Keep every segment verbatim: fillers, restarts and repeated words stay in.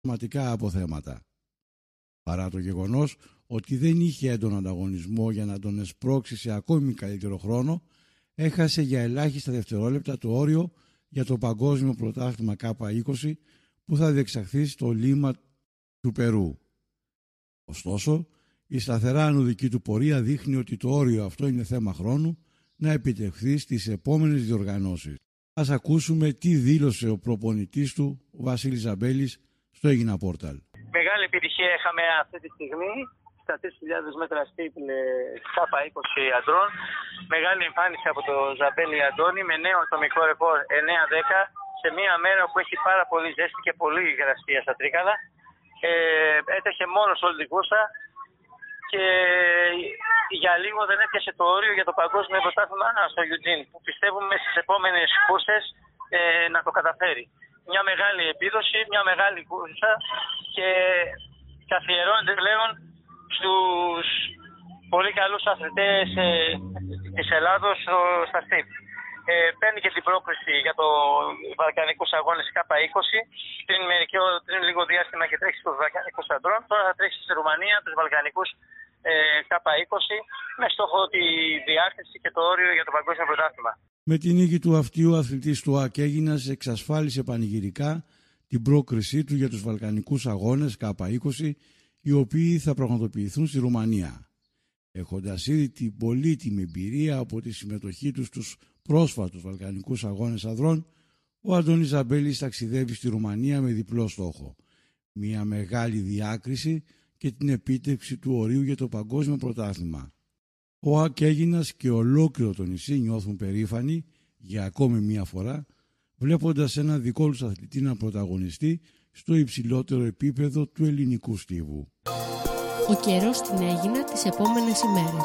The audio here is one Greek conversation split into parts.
σημαντικά αποθέματα. Παρά το γεγονός ότι δεν είχε έντονο ανταγωνισμό για να τον εσπρώξει σε ακόμη καλύτερο χρόνο, έχασε για ελάχιστα δευτερόλεπτα το όριο για το παγκόσμιο πρωτάθλημα Κάπα είκοσι που θα διεξαχθεί στο Λίμα του Περού. Ωστόσο, η σταθερά ανωδική του πορεία δείχνει ότι το όριο αυτό είναι θέμα χρόνου να επιτευχθεί στις επόμενες διοργανώσεις. Ας ακούσουμε τι δήλωσε ο προπονητής του, ο Βασίλης Ζαμπέλης, στο Αίγινα Πόρταλ. Μεγάλη επιτυχία είχαμε αυτή τη στιγμή στα τρεις χιλιάδες μέτρα στίβλ Κάπα είκοσι αντρών. Μεγάλη εμφάνιση από τον Ζαμπέλη Αντώνη με νέο ατομικό ρεκόρ εννέα δέκα σε μια μέρα που έχει πάρα πολύ ζέστη και πολύ υγρασία στα τρίκαλα. Ε, έτρεχε μόνος όλη την κούρσα και για λίγο δεν έπιασε το όριο για το παγκόσμιο πρωτάθλημα στο Eugene, που πιστεύουμε στις επόμενες κούρσες ε, να το καταφέρει. Μια μεγάλη επίδοση, μια μεγάλη κούρσα και καθιερώνεται πλέον στους πολύ καλούς αθλητές ε, της Ελλάδος στα στιβ. Ε, παίρνει και την πρόκριση για το Βαλκανικούς Αγώνες Κάπα είκοσι. Πριν, μερικό, πριν λίγο διάστημα και τρέξει στους Βαλκανικούς Αντρών. Τώρα θα τρέξει στη Ρουμανία τους Βαλκανικούς ε, Κάπα είκοσι με στόχο τη διάκριση και το όριο για το παγκόσμιο πρωτάθλημα. Με την νίκη του αυτού ο αθλητής του ΑΕΚ Αίγινας εξασφάλισε πανηγυρικά την πρόκρισή του για τους Βαλκανικούς Αγώνες Κάπα είκοσι, οι οποίοι θα πραγματοποιηθούν στη Ρουμανία. Έχοντας ήδη την πολύτιμη εμπειρία από τη συμμετοχή του στους πρόσφατους Βαλκανικούς Αγώνες Ανδρών, ο Αντώνης Ζαμπέλης ταξιδεύει στη Ρουμανία με διπλό στόχο. Μια μεγάλη διάκριση και την επίτευξη του ορίου για το παγκόσμιο πρωτάθλημα. Ο ΑΕΚ Αίγινας και ολόκληρο το νησί νιώθουν περήφανοι για ακόμη μία φορά, βλέποντας ένα δικό τους αθλητή να πρωταγωνιστεί στο υψηλότερο επίπεδο του ελληνικού στίβου. Ο καιρός στην Αίγινα τις επόμενες ημέρες.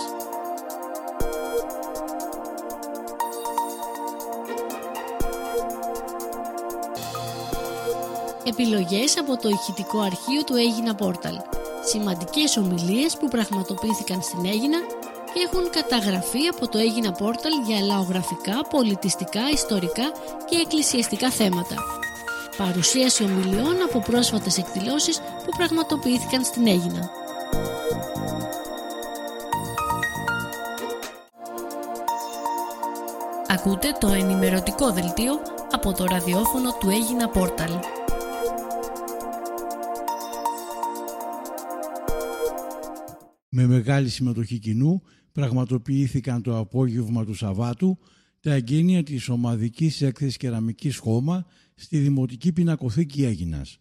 Επιλογές από το ηχητικό αρχείο του Αίγινα Πόρταλ. Σημαντικές ομιλίες που πραγματοποιήθηκαν στην Αίγινα και έχουν καταγραφεί από το Αίγινα Πόρταλ για λαογραφικά, πολιτιστικά, ιστορικά και εκκλησιαστικά θέματα. Παρουσίαση ομιλιών από πρόσφατες εκδηλώσεις που πραγματοποιήθηκαν στην Αίγινα. Ακούτε το ενημερωτικό δελτίο από το ραδιόφωνο του Αίγινα Πόρταλ. Με μεγάλη συμμετοχή κοινού πραγματοποιήθηκαν το απόγευμα του Σαββάτου τα εγγένεια της ομαδικής έκθεσης κεραμικής χώμα στη Δημοτική Πινακοθήκη Αίγινας.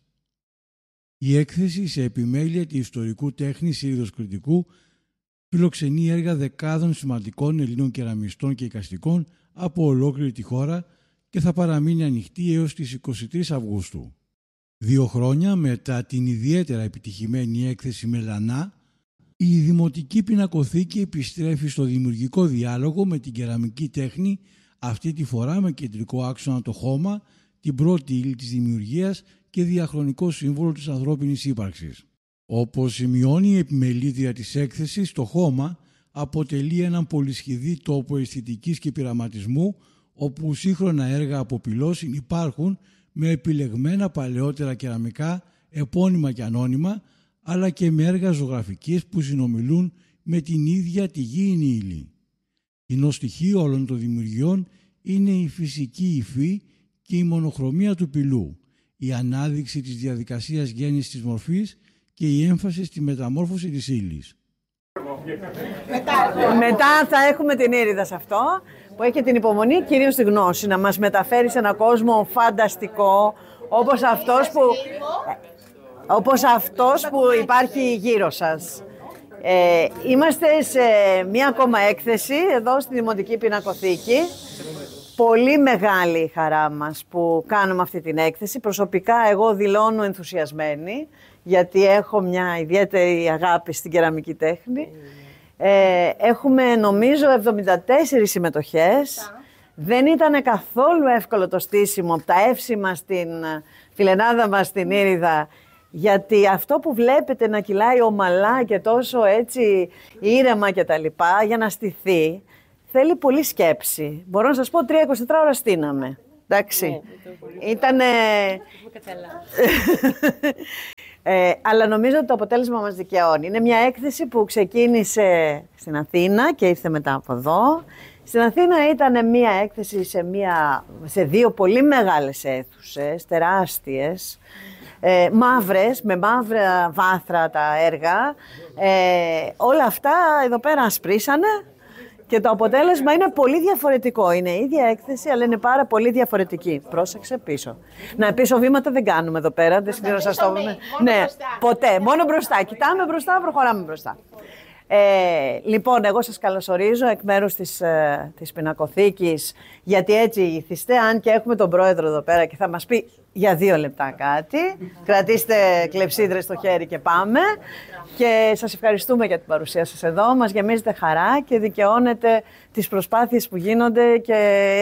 Η έκθεση σε επιμέλεια του ιστορικού τέχνης Ήριδος Κρητικού φιλοξενεί έργα δεκάδων σημαντικών Ελλήνων κεραμιστών και εικαστικών από ολόκληρη τη χώρα και θα παραμείνει ανοιχτή έως τις εικοστή τρίτη Αυγούστου. Δύο χρόνια μετά την ιδιαίτερα επιτυχημένη έκθεση Μελανά, η Δημοτική Πινακοθήκη επιστρέφει στο δημιουργικό διάλογο με την κεραμική τέχνη, αυτή τη φορά με κεντρικό άξονα το χώμα, την πρώτη ύλη της δημιουργίας και διαχρονικό σύμβολο της ανθρώπινης ύπαρξης. Όπως σημειώνει η επιμελήτρια της έκθεσης, το χώμα αποτελεί έναν πολυσχηδή τόπο αισθητικής και πειραματισμού, όπου σύγχρονα έργα από πυλό υπάρχουν με επιλεγμένα παλαιότερα κεραμικά, επώνυμα και ανώνυμα, αλλά και με έργα ζωγραφικής που συνομιλούν με την ίδια τη γήινη ύλη. Κοινό στοιχείο όλων των δημιουργιών είναι η φυσική υφή και η μονοχρωμία του πυλού, η ανάδειξη της διαδικασίας γέννησης της μορφής και η έμφαση στη μεταμόρφωση της ύλης. Μετά, Μετά θα έχουμε την Ήριδα σε αυτό, που έχει την υπομονή, κυρίως τη γνώση, να μας μεταφέρει σε έναν κόσμο φανταστικό, όπως αυτός που, όπως αυτός που υπάρχει γύρω σας. Ε, είμαστε σε μία ακόμα έκθεση, εδώ στη Δημοτική Πινακοθήκη. Πολύ μεγάλη η χαρά μας που κάνουμε αυτή την έκθεση. Προσωπικά εγώ δηλώνω ενθουσιασμένη, γιατί έχω μια ιδιαίτερη αγάπη στην κεραμική τέχνη. Ε, έχουμε νομίζω εβδομήντα τέσσερις συμμετοχές. Δεν ήταν καθόλου εύκολο το στήσιμο από τα εύσημα στην φιλενάδα μας την Ήριδα, γιατί αυτό που βλέπετε να κυλάει ομαλά και τόσο έτσι ήρεμα και τα λοιπά, για να στηθεί, θέλει πολύ σκέψη. Μπορώ να σας πω τρία είκοσι τέσσερις ώρα στείναμε. εντάξει. Ήτανε... ε, αλλά νομίζω ότι το αποτέλεσμα μας δικαιώνει. Είναι μια έκθεση που ξεκίνησε στην Αθήνα και ήρθε μετά από εδώ. Στην Αθήνα ήταν μια έκθεση σε, μια, σε δύο πολύ μεγάλες αίθουσες, τεράστιες, ε, μαύρες, με μαύρα βάθρα τα έργα. Ε, όλα αυτά εδώ πέρα ασπρίσανε και το αποτέλεσμα είναι πολύ διαφορετικό. Είναι η ίδια έκθεση, αλλά είναι πάρα πολύ διαφορετική. Πρόσεξε πίσω. Να, πίσω βήματα δεν κάνουμε εδώ πέρα, δεν συνειρωσαστούμε. Ναι, μπροστά. Ποτέ, μόνο μπροστά. Κοιτάμε μπροστά, προχωράμε μπροστά. Ε, λοιπόν, εγώ σας καλωσορίζω εκ μέρους της, ε, της Πινακοθήκης, γιατί έτσι ήθιστε, αν και έχουμε τον πρόεδρο εδώ πέρα και θα μας πει για δύο λεπτά κάτι. Κρατήστε κλεψίδρες στο χέρι και πάμε. Και σας ευχαριστούμε για την παρουσία σας εδώ. Μας γεμίζετε χαρά και δικαιώνετε τις προσπάθειες που γίνονται και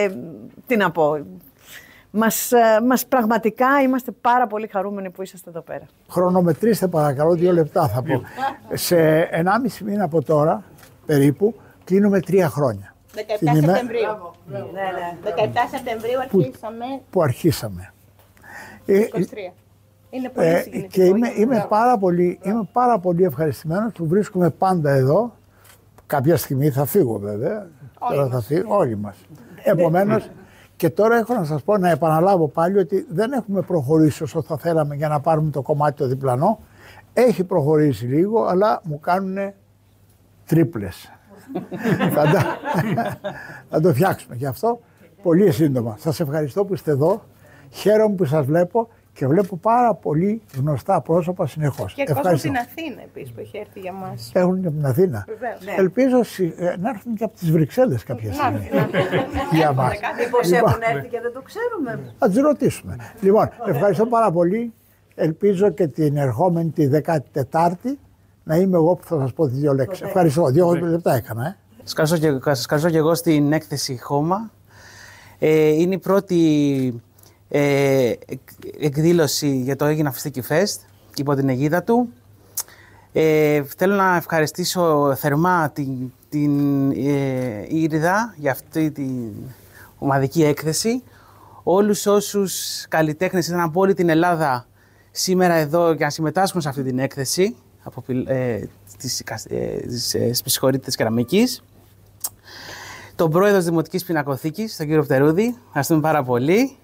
τι να πω. Μας, μας πραγματικά είμαστε πάρα πολύ χαρούμενοι που είσαστε εδώ πέρα. Χρονομετρήστε παρακαλώ, δύο λεπτά θα πω. Σε ενάμιση μήνα από τώρα, περίπου, κλείνουμε τρία χρόνια. δεκαεπτά Σεπτεμβρίου. Ναι, ναι. δεκαεπτά Σεπτεμβρίου αρχίσαμε. Που, που αρχίσαμε. είκοσι τρία. Είναι πολύ ε, συγκινητικό. Και είμαι, είμαι, πάρα πολύ, είμαι πάρα πολύ ευχαριστημένος που βρίσκομαι πάντα εδώ. Κάποια στιγμή θα φύγω βέβαια. Όλοι τώρα μας. θα φύγω, όλοι μας. Επομένως, και τώρα έχω να σας πω, να επαναλάβω πάλι ότι δεν έχουμε προχωρήσει όσο θα θέλαμε για να πάρουμε το κομμάτι το διπλανό. Έχει προχωρήσει λίγο, αλλά μου κάνουν τρίπλες. θα, τα, θα το φτιάξουμε. Γι' αυτό πολύ σύντομα. Σας ευχαριστώ που είστε εδώ. Χαίρομαι που σας βλέπω και βλέπω πάρα πολύ γνωστά πρόσωπα συνεχώς. Και κόσμο στην Αθήνα επίσης που έχει έρθει για μας. Έχουν και από την Αθήνα. Βεβαίως. Ναι. Ελπίζω να έρθουν και από τις Βρυξέλλες κάποια στιγμή. Για μας. Μήπως Λοιπόν, έχουν έρθει και δεν το ξέρουμε. θα τις ρωτήσουμε. Λοιπόν, ευχαριστώ πάρα πολύ. Ελπίζω και την ερχόμενη τη δέκατη τετάρτη να είμαι εγώ που θα σας πω δύο λέξεις. Ευχαριστώ. Δύο λεπτά έκανα. Ε. Σας καλωσώ και, σας καλωσώ και εγώ στην έκθεση Χώμα. Ε, είναι η πρώτη ε, εκδήλωση για το Αίγινα Φιστίκι Fest υπό την αιγίδα του. Ε, θέλω να ευχαριστήσω θερμά την, την ε, Ήριδα για αυτή την ομαδική έκθεση. Όλους όσους καλλιτέχνες ήταν από όλη την Ελλάδα σήμερα εδώ για να συμμετάσχουν σε αυτή την έκθεση από ε, της, ε, της ε, Σπισχωρίτητας Κεραμικής. Τον πρόεδρο της Δημοτικής Πινακοθήκης, τον κύριο Φτερούδη, ευχαριστούμε πάρα πολύ.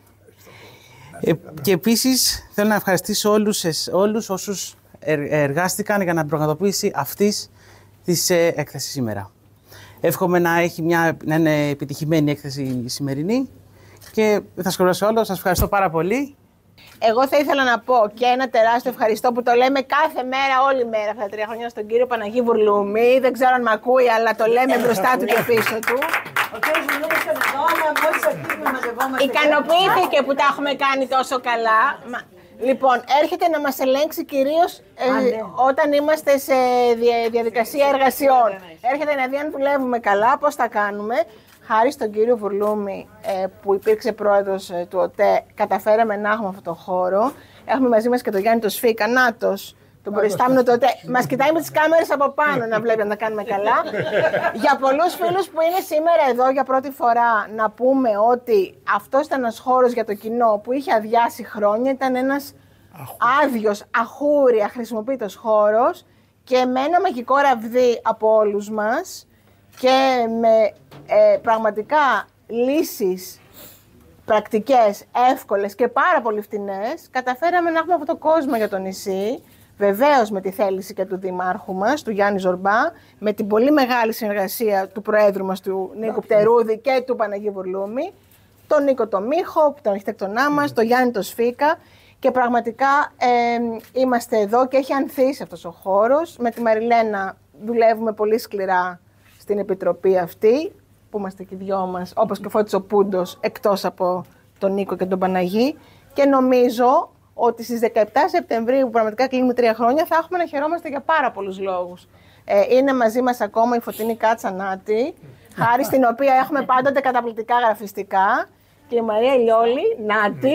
Ε, και επίσης θέλω να ευχαριστήσω όλους, όλους όσους εργάστηκαν για να πραγματοποιήσει αυτής της ε, έκθεσης σήμερα. Εύχομαι να, έχει μια, να είναι επιτυχημένη έκθεση η σημερινή και δεν θα σχολιάσω άλλο. Σας ευχαριστώ πάρα πολύ. Εγώ θα ήθελα να πω και ένα τεράστιο ευχαριστώ που το λέμε κάθε μέρα, όλη μέρα αυτά τα τρία χρόνια στον κύριο Παναγί Βουρλούμη. Δεν ξέρω αν με ακούει, αλλά το λέμε μπροστά του και πίσω του. Ο κύριος Βουρλούμης είναι εδώ, αλλά μόλις αρχίσουμε να μαζευόμαστε. Ικανοποιήθηκε που τα έχουμε κάνει τόσο καλά. Λοιπόν, έρχεται να μας ελέγξει κυρίως ε, ναι. όταν είμαστε σε διαδικασία εργασιών. Έρχεται να δει αν δουλεύουμε καλά, πώς θα κάνουμε. Χάρη στον κύριο Βουρλούμη ε, που υπήρξε πρόεδρος ε, του ΟΤΕ, καταφέραμε να έχουμε αυτό το χώρο. Έχουμε μαζί μας και τον Γιάννη το Σφίκα, νάτος, τον προϊστάμενο του ΟΤΕ. Μας κοιτάει με τις κάμερες από πάνω να βλέπει αν τα κάνουμε καλά. Για πολλούς φίλους που είναι σήμερα εδώ για πρώτη φορά, να πούμε ότι αυτός ήταν ένας χώρος για το κοινό που είχε αδειάσει χρόνια. Ήταν ένας άδειος, αχούρι, αχρησιμοποιητός χώρος και με ένα μαγικό ραβδί από όλους μας και με ε, πραγματικά λύσεις πρακτικές, εύκολες και πάρα πολύ φτηνές, καταφέραμε να έχουμε αυτό το κόσμο για το νησί, βεβαίως με τη θέληση και του Δημάρχου μας, του Γιάννη Ζορμπά, με την πολύ μεγάλη συνεργασία του Προέδρου μας, του Νίκου Πτερούδη και του Παναγί Βουρλούμη, τον Νίκο το Μίχο, τον αρχιτέκτονά μας, τον Γιάννη το Σφίκα, και πραγματικά ε, είμαστε εδώ και έχει ανθίσει αυτός ο χώρος. Με τη Μαριλένα δουλεύουμε πολύ σκληρά στην επιτροπή αυτή, που είμαστε και οι δυο μας, όπως και ο Φώτης ο Πούντος, εκτός από τον Νίκο και τον Παναγί. Και νομίζω ότι στις δεκαεπτά Σεπτεμβρίου, που πραγματικά κλείνουμε τρία χρόνια, θα έχουμε να χαιρόμαστε για πάρα πολλούς λόγους. Ε, είναι μαζί μας ακόμα η Φωτεινή Κάτσα Νάτη, χάρη στην οποία έχουμε πάντοτε καταπληκτικά γραφιστικά. Και η Μαρία Λιόλη, Νάτη,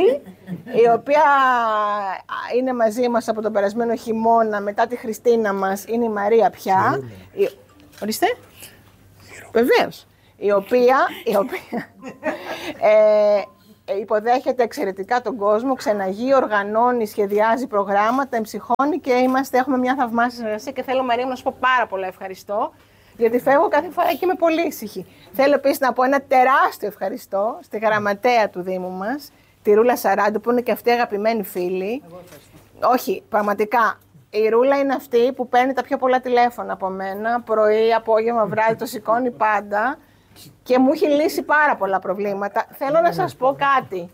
η οποία είναι μαζί μας από τον περασμένο χειμώνα, μετά τη Χριστίνα μας, είναι η Μαρία πια. Η... Ορίστε. Βεβαίως. Η οποία, η οποία ε, υποδέχεται εξαιρετικά τον κόσμο, ξεναγεί, οργανώνει, σχεδιάζει προγράμματα, εμψυχώνει και είμαστε, έχουμε μια θαυμάσια συνεργασία και θέλω, Μαρία μου, να σου πω πάρα πολλά ευχαριστώ, γιατί φεύγω κάθε φορά και είμαι πολύ ήσυχη. Θέλω επίσης να πω ένα τεράστιο ευχαριστώ στη γραμματέα του Δήμου μας, τη Ρούλα Σαράντου, που είναι και αυτή αγαπημένη φίλη. Όχι, πραγματικά. Η Ρούλα είναι αυτή που παίρνει τα πιο πολλά τηλέφωνα από μένα, πρωί, απόγευμα, βράδυ, το σηκώνει πάντα και μου έχει λύσει πάρα πολλά προβλήματα. Θέλω να σας πω κάτι.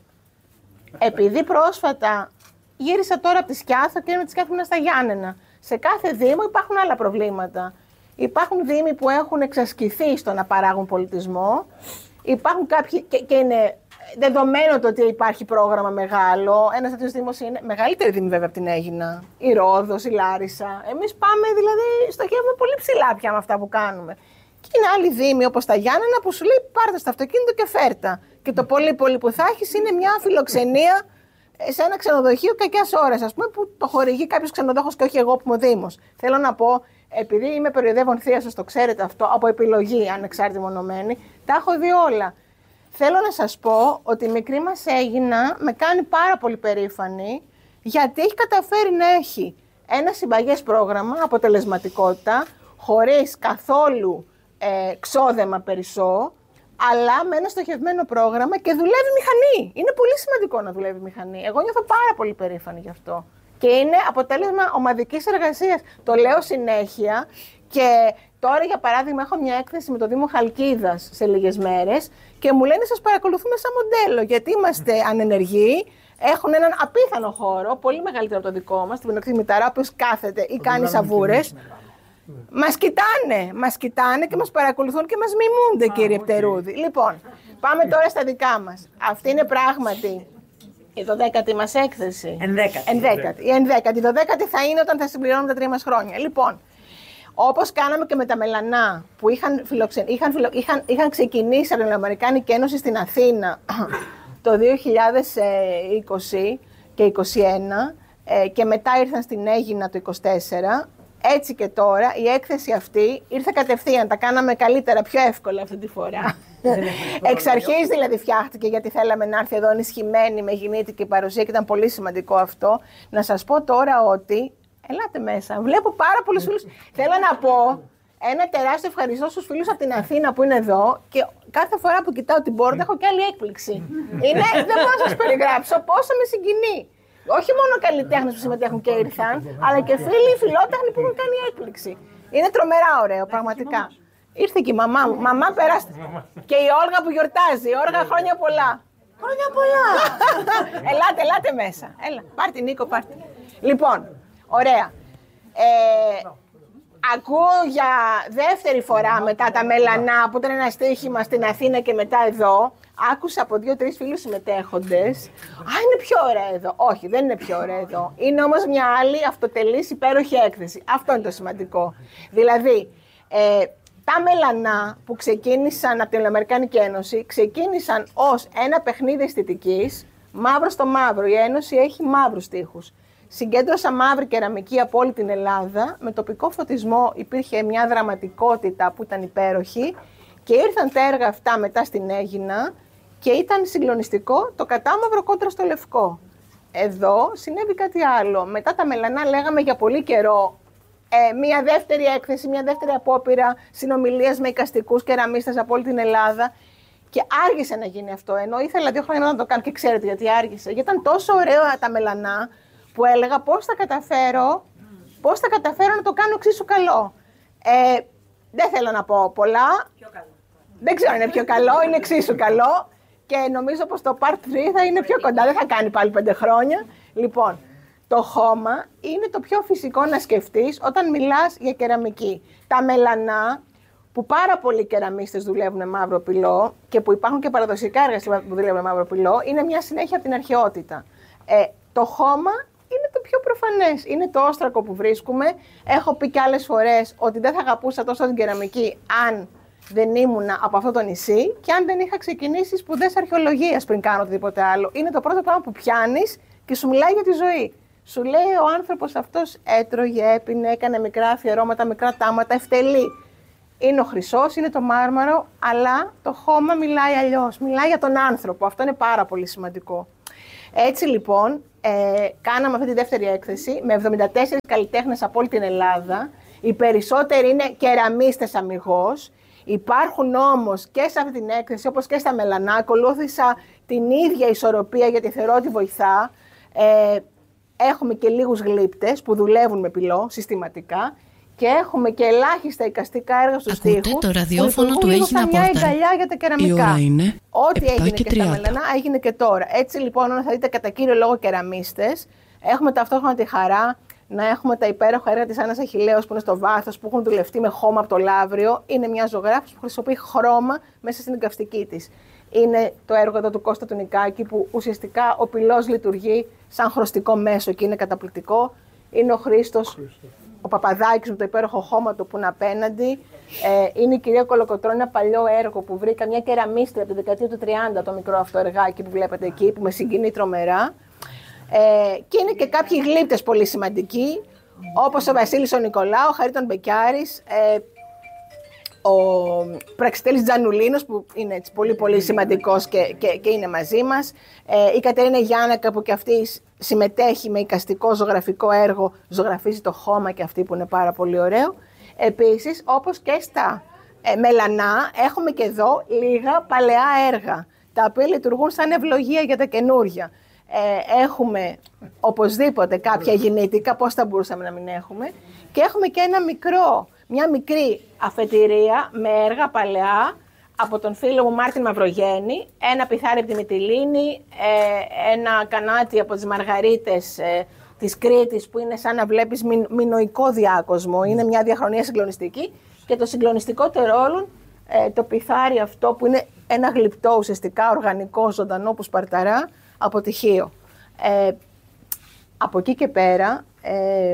Επειδή πρόσφατα γύρισα τώρα από τη Σκιάθο και είμαι τη Σκιάθο στα Γιάννενα. Σε κάθε Δήμο υπάρχουν άλλα προβλήματα. Υπάρχουν Δήμοι που έχουν εξασκηθεί στο να παράγουν πολιτισμό. Υπάρχουν κάποιοι και, και είναι δεδομένο το ότι υπάρχει πρόγραμμα μεγάλο. Ένας τέτοιος Δήμος είναι μεγαλύτερη Δήμη βέβαια από την Αίγινα. Η Ρόδος, η Λάρισα. Εμείς πάμε δηλαδή, στοχεύουμε πολύ ψηλά πια με αυτά που κάνουμε. Και είναι άλλοι Δήμοι όπως τα Γιάννενα που σου λέει πάρτε στο αυτοκίνητο και φέρτα. Και το πολύ πολύ που θα έχεις είναι μια φιλοξενία σε ένα ξενοδοχείο κακιάς ώρας, ας πούμε, που το χορηγεί κάποιος ξενοδόχος και όχι εγώ που είμαι ο Δήμος. Θέλω να πω, επειδή είμαι περιοδεύων θεία, σας το ξέρετε αυτό, από επιλογή ανεξάρτητη μονομένη, τα έχω δει όλα. Θέλω να σας πω ότι η μικρή μας Αίγινα με κάνει πάρα πολύ περήφανη, γιατί έχει καταφέρει να έχει ένα συμπαγές πρόγραμμα, αποτελεσματικότητα, χωρίς καθόλου ε, ξόδεμα περισσό, αλλά με ένα στοχευμένο πρόγραμμα και δουλεύει μηχανή. Είναι πολύ σημαντικό να δουλεύει μηχανή. Εγώ νιώθω πάρα πολύ περήφανη γι' αυτό. Και είναι αποτέλεσμα ομαδικής εργασίας. Το λέω συνέχεια και τώρα, για παράδειγμα, έχω μια έκθεση με το Δήμο Χαλκίδας σε λίγες μέρες και μου λένε σας παρακολουθούμε σαν μοντέλο, γιατί είμαστε ανενεργοί, έχουν έναν απίθανο χώρο, πολύ μεγαλύτερο από το δικό μας, την Πινοκρή Μηταρά, ο οποίος κάθεται ή κάνει σαβούρες. Μας κοιτάνε, μας κοιτάνε και μας παρακολουθούν και μας μιμούνται, κύριε Πτερούδη. Λοιπόν, πάμε τώρα στα δικά μας. Αυτή είναι πράγματι η δωδέκατη μας έκθεση. Ενδέκατη. Ενδέκατη. Η ενδέκατη. Η δωδέκατη θα είναι όταν θα συμπληρώνουμε τα τρία μας χρόνια. Λοιπόν, όπως κάναμε και με τα Μελανά, που είχαν, φιλοξεν... είχαν, φιλο... είχαν... είχαν ξεκινήσει από την Αμερικάνικη Ένωση στην Αθήνα το δύο χιλιάδες είκοσι και είκοσι ένα και μετά ήρθαν στην Αίγινα το είκοσι τέσσερα, έτσι και τώρα η έκθεση αυτή ήρθε κατευθείαν, τα κάναμε καλύτερα, πιο εύκολα αυτή τη φορά. Εξ αρχής δηλαδή φτιάχτηκε, γιατί θέλαμε να έρθει εδώ ενισχυμένη με γεννήτικη παρουσία και ήταν πολύ σημαντικό αυτό. Να σας πω τώρα ότι ελάτε μέσα. Βλέπω πάρα πολλούς φίλους. Θέλω να πω ένα τεράστιο ευχαριστώ στους φίλους από την Αθήνα που είναι εδώ και κάθε φορά που κοιτάω την πόρτα έχω και άλλη έκπληξη. Είναι, δεν μπορώ να σας περιγράψω πόσο με συγκινεί. Όχι μόνο καλλιτέχνες που συμμετέχουν και ήρθαν, αλλά και φίλοι φιλότεχνοι που έχουν κάνει έκπληξη. Είναι τρομερά ωραίο, πραγματικά. Ήρθε και η μαμά μου. Μαμά, περάστε. Και η Όλγα που γιορτάζει. Η Όλγα, χρόνια πολλά. Χρόνια πολλά. Ελάτε, ελάτε μέσα. Έλα, πάρτε Νίκο, πάρτε. Λοιπόν, ωραία. Ε, ακούω για δεύτερη φορά μετά τα Μελανά, που ήταν ένα στοίχημα στην Αθήνα και μετά εδώ. Άκουσα από δύο-τρεις φίλους συμμετέχοντες. Α, είναι πιο ωραία εδώ. Όχι, δεν είναι πιο ωραία εδώ. Είναι όμως μια άλλη αυτοτελής υπέροχη έκθεση. Αυτό είναι το σημαντικό. Δηλαδή, ε, τα Μελανά που ξεκίνησαν από την Αμερικάνικη Ένωση, ξεκίνησαν ως ένα παιχνίδι αισθητικής, μαύρο στο μαύρο. Η Ένωση έχει μαύρους τοίχους. Συγκέντρωσα μαύρη κεραμική από όλη την Ελλάδα. Με τοπικό φωτισμό υπήρχε μια δραματικότητα που ήταν υπέροχη. Και ήρθαν τα έργα αυτά μετά στην Αίγινα και ήταν συγκλονιστικό το κατάμαυρο κόντρα στο λευκό. Εδώ συνέβη κάτι άλλο. Μετά τα Μελανά λέγαμε για πολύ καιρό ε, μια δεύτερη έκθεση, μια δεύτερη απόπειρα συνομιλίας με εικαστικούς κεραμίστες από όλη την Ελλάδα. Και άργησε να γίνει αυτό, ενώ ήθελα δύο χρόνια να το κάνω και ξέρετε γιατί άργησε. Γιατί ήταν τόσο ωραίο τα Μελανά που έλεγα πώς θα καταφέρω, πώς θα καταφέρω να το κάνω εξίσου καλό. Ε, δεν θέλω να πω πολλά. Πιο καλό. Δεν ξέρω αν είναι πιο καλό, είναι εξίσου καλό. Και νομίζω πως το part τρία θα είναι πιο κοντά, δεν θα κάνει πάλι πέντε χρόνια. Λοιπόν, το χώμα είναι το πιο φυσικό να σκεφτείς όταν μιλάς για κεραμική. Τα Μελανά, που πάρα πολλοί κεραμίστες δουλεύουν με μαύρο πυλό και που υπάρχουν και παραδοσιακά έργα που δουλεύουν με μαύρο πυλό, είναι μια συνέχεια από την αρχαιότητα. Ε, το χώμα είναι το πιο προφανές. Είναι το όστρακο που βρίσκουμε. Έχω πει και άλλες φορές ότι δεν θα αγαπούσα τόσο την κεραμική αν δεν ήμουν από αυτό το νησί και αν δεν είχα ξεκινήσει σπουδές αρχαιολογίας πριν κάνω οτιδήποτε άλλο. Είναι το πρώτο πράγμα που πιάνεις και σου μιλάει για τη ζωή. Σου λέει ο άνθρωπος αυτός έτρωγε, έπινε, έκανε μικρά αφιερώματα, μικρά τάματα, ευτελεί. είναι ο χρυσός, είναι το μάρμαρο, αλλά το χώμα μιλάει αλλιώς. Μιλάει για τον άνθρωπο. Αυτό είναι πάρα πολύ σημαντικό. Έτσι λοιπόν, ε, κάναμε αυτή τη δεύτερη έκθεση με εβδομήντα τέσσερις καλλιτέχνες από όλη την Ελλάδα. Οι περισσότεροι είναι κεραμίστες αμιγώς. Υπάρχουν όμως και σε αυτή την έκθεση, όπως και στα μελανά, ακολούθησα την ίδια ισορροπία γιατί θεωρώ ότι βοηθά. Ε, έχουμε και λίγους γλύπτες που δουλεύουν με πυλό συστηματικά και έχουμε και ελάχιστα εικαστικά έργα στους τοίχους. Ακούτε το ραδιόφωνο του Έγινα Πόρταλ. Μια εγκαλιά για τα κεραμικά. Η ώρα είναι Ό,τι έγινε και, και στα μελανά έγινε και τώρα. Έτσι λοιπόν, όταν θα δείτε κατά κύριο λόγο κεραμίστες, έχουμε ταυτόχρονα τη χαρά να έχουμε τα υπέροχα έργα της Άννας Αχιλλέως που είναι στο βάθος, που έχουν δουλευτεί με χώμα από το Λαύριο. Είναι μια ζωγράφος που χρησιμοποιεί χρώμα μέσα στην εγκαυστική της. Είναι το έργο εδώ του Κώστα του Νικάκη, που ουσιαστικά ο πυλός λειτουργεί σαν χρωστικό μέσο και είναι καταπληκτικό. Είναι ο Χρήστος, ο Παπαδάκης με το υπέροχο χώμα του που είναι απέναντι. Ε, είναι η κυρία Κολοκοτρώνη, ένα παλιό έργο που βρήκα, μια κεραμίστρια από τη δεκαετία του τριάντα, το μικρό αυτό εργάκι που βλέπετε εκεί, που με συγκινεί τρομερά. Ε, και είναι και κάποιοι γλύπτες πολύ σημαντικοί, όπως ο Βασίλης ο Νικολάου, ο Χαρίτων Μπεκιάρης, ε, ο Πραξιτέλης Τζανουλίνος που είναι έτσι πολύ πολύ σημαντικός και, και, και είναι μαζί μας, ε, η Κατερίνα Γιάννακα που και αυτή συμμετέχει με εικαστικό ζωγραφικό έργο, ζωγραφίζει το χώμα και αυτή που είναι πάρα πολύ ωραίο. Επίσης, όπως και στα ε, μελανά, έχουμε και εδώ λίγα παλαιά έργα, τα οποία λειτουργούν σαν ευλογία για τα καινούρια. Ε, έχουμε οπωσδήποτε κάποια γεννήτικα, πώς θα μπορούσαμε να μην έχουμε, και έχουμε και ένα μικρό, μια μικρή αφετηρία με έργα παλαιά από τον φίλο μου Μάρτιν Μαυρογέννη, ένα πιθάρι από τη Μυτιλήνη, ε, ένα κανάτι από τις Μαργαρίτες ε, της Κρήτης που είναι σαν να βλέπεις μι, μινοϊκό διάκοσμο, είναι μια διαχρονία συγκλονιστική, και το συγκλονιστικότερο όλων ε, το πιθάρι αυτό που είναι ένα γλυπτό ουσιαστικά οργανικό ζωντανό που σπαρταρά από τυχείο. Ε, από εκεί και πέρα, ε,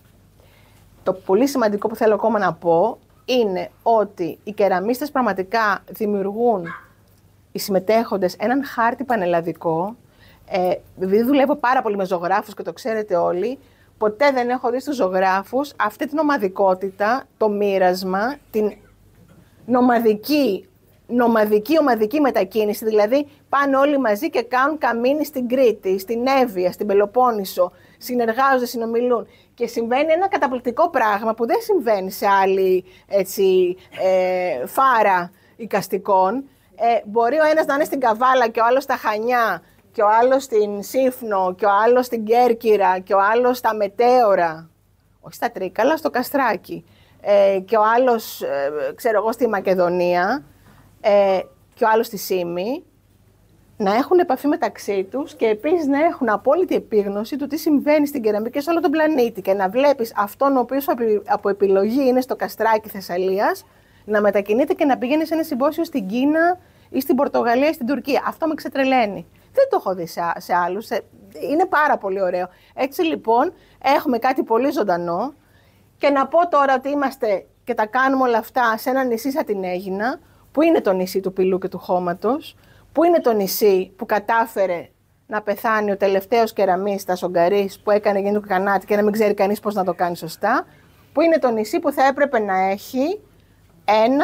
το πολύ σημαντικό που θέλω ακόμα να πω είναι ότι οι κεραμίστες πραγματικά δημιουργούν, οι συμμετέχοντες, έναν χάρτη πανελλαδικό. Ε, επειδή δουλεύω πάρα πολύ με ζωγράφους και το ξέρετε όλοι, ποτέ δεν έχω δει στους ζωγράφους αυτή την ομαδικότητα, το μοίρασμα, την νομαδική νομαδική, ομαδική μετακίνηση, δηλαδή πάνε όλοι μαζί και κάνουν καμίνι στην Κρήτη, στην Εύβοια, στην Πελοπόννησο, συνεργάζονται, συνομιλούν και συμβαίνει ένα καταπληκτικό πράγμα που δεν συμβαίνει σε άλλη έτσι, ε, φάρα εικαστικών. Ε, μπορεί ο ένας να είναι στην Καβάλα και ο άλλος στα Χανιά και ο άλλος στην Σύφνο και ο άλλος στην Κέρκυρα και ο άλλος στα Μετέωρα, όχι στα Τρίκαλα, στο Καστράκι, ε, και ο άλλος, ε, ξέρω εγώ, στη Μακεδονία, Ε, και ο άλλος στη Σύμη, να έχουν επαφή μεταξύ τους και επίσης να έχουν απόλυτη επίγνωση του τι συμβαίνει στην κεραμική σε όλο τον πλανήτη και να βλέπεις αυτόν ο οποίος από επιλογή είναι στο Καστράκι Θεσσαλίας να μετακινείται και να πηγαίνει σε ένα συμπόσιο στην Κίνα ή στην Πορτογαλία ή στην Τουρκία. Αυτό με ξετρελαίνει. Δεν το έχω δει σε, σε άλλους. Είναι πάρα πολύ ωραίο. Έτσι λοιπόν έχουμε κάτι πολύ ζωντανό και να πω τώρα ότι είμαστε και τα κάνουμε όλα αυτά σε ένα νησί σαν την Αίγινα, που είναι το νησί του πυλού και του χώματος, που είναι το νησί που κατάφερε να πεθάνει ο τελευταίος κεραμίστας, ο Γκαρίς, που έκανε γεννήτικο κανάτι και να μην ξέρει κανείς πώς να το κάνει σωστά, που είναι το νησί που θα έπρεπε να έχει ένα,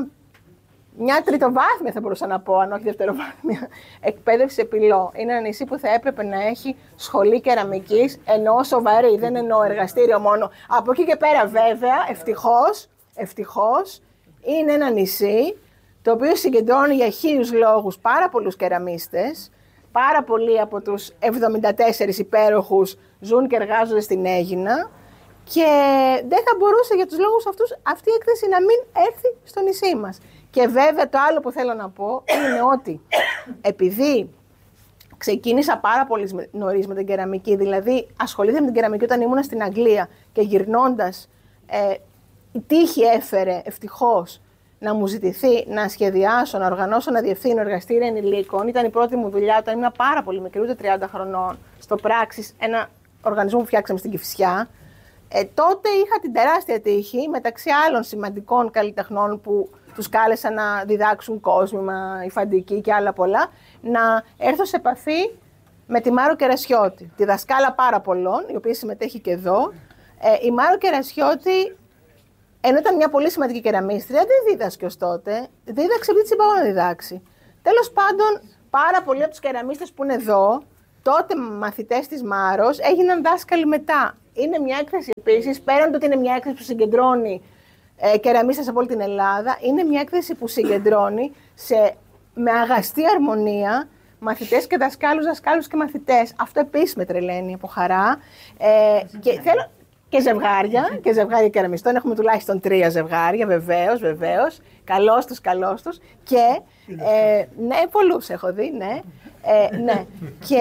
μια τριτοβάθμια, θα μπορούσα να πω, αν όχι δευτεροβάθμια, εκπαίδευση σε πυλό. Είναι ένα νησί που θα έπρεπε να έχει σχολή κεραμικής, εννοώ σοβαρή, δεν εννοώ εργαστήριο μόνο. Από εκεί και πέρα βέβαια, ευτυχώς, ευτυχώς, είναι ένα νησί το οποίο συγκεντρώνει για χίλιους λόγους πάρα πολλούς κεραμίστες. Πάρα πολλοί από τους εβδομήντα τέσσερις υπέροχους ζουν και εργάζονται στην Αίγινα και δεν θα μπορούσε για τους λόγους αυτούς αυτή η έκθεση να μην έρθει στο νησί μας. Και βέβαια το άλλο που θέλω να πω είναι ότι επειδή ξεκίνησα πάρα πολύ νωρίς με την κεραμική, δηλαδή ασχολήθηκα με την κεραμική όταν ήμουν στην Αγγλία και γυρνώντας, ε, η τύχη έφερε ευτυχώς να μου ζητηθεί να σχεδιάσω, να οργανώσω, να διευθύνω εργαστήρια ενηλίκων. Ήταν η πρώτη μου δουλειά όταν ήμουν πάρα πολύ μικρή, ούτε τριάντα χρονών, στο Πράξης, ένα οργανισμό που φτιάξαμε στην Κηφισιά. Ε, τότε είχα την τεράστια τύχη, μεταξύ άλλων σημαντικών καλλιτεχνών που τους κάλεσα να διδάξουν κόσμημα, υφαντική και άλλα πολλά, να έρθω σε επαφή με τη Μάρο Κερασιώτη, τη δασκάλα πάρα πολλών, η οποία συμμετέχει και εδώ. Ε, η Μάρο Κερασιώτη Ενώ ήταν μια πολύ σημαντική κεραμίστρια, δεν δίδασκε ως τότε. Δίδαξε επειδή της είπα εγώ να διδάξει. Τέλος πάντων, πάρα πολλοί από τους κεραμίστες που είναι εδώ, τότε μαθητές της Μάρος, έγιναν δάσκαλοι μετά. Είναι μια έκθεση επίσης, πέραν το ότι είναι μια έκθεση που συγκεντρώνει ε, κεραμίστες από όλη την Ελλάδα, είναι μια έκθεση που συγκεντρώνει σε, με αγαστή αρμονία μαθητές και δασκάλους, δασκάλους και μαθητές. Αυτό επίσης με τρελαίνει από χαρά. Ε, και, θέλω, και ζευγάρια, και ζευγάρια κεραμιστών. Έχουμε τουλάχιστον τρία ζευγάρια, βεβαίως, βεβαίως. Καλώς τους, καλώς τους. Και, ε, ναι, πολλούς έχω δει, ναι. Ε, ναι, και...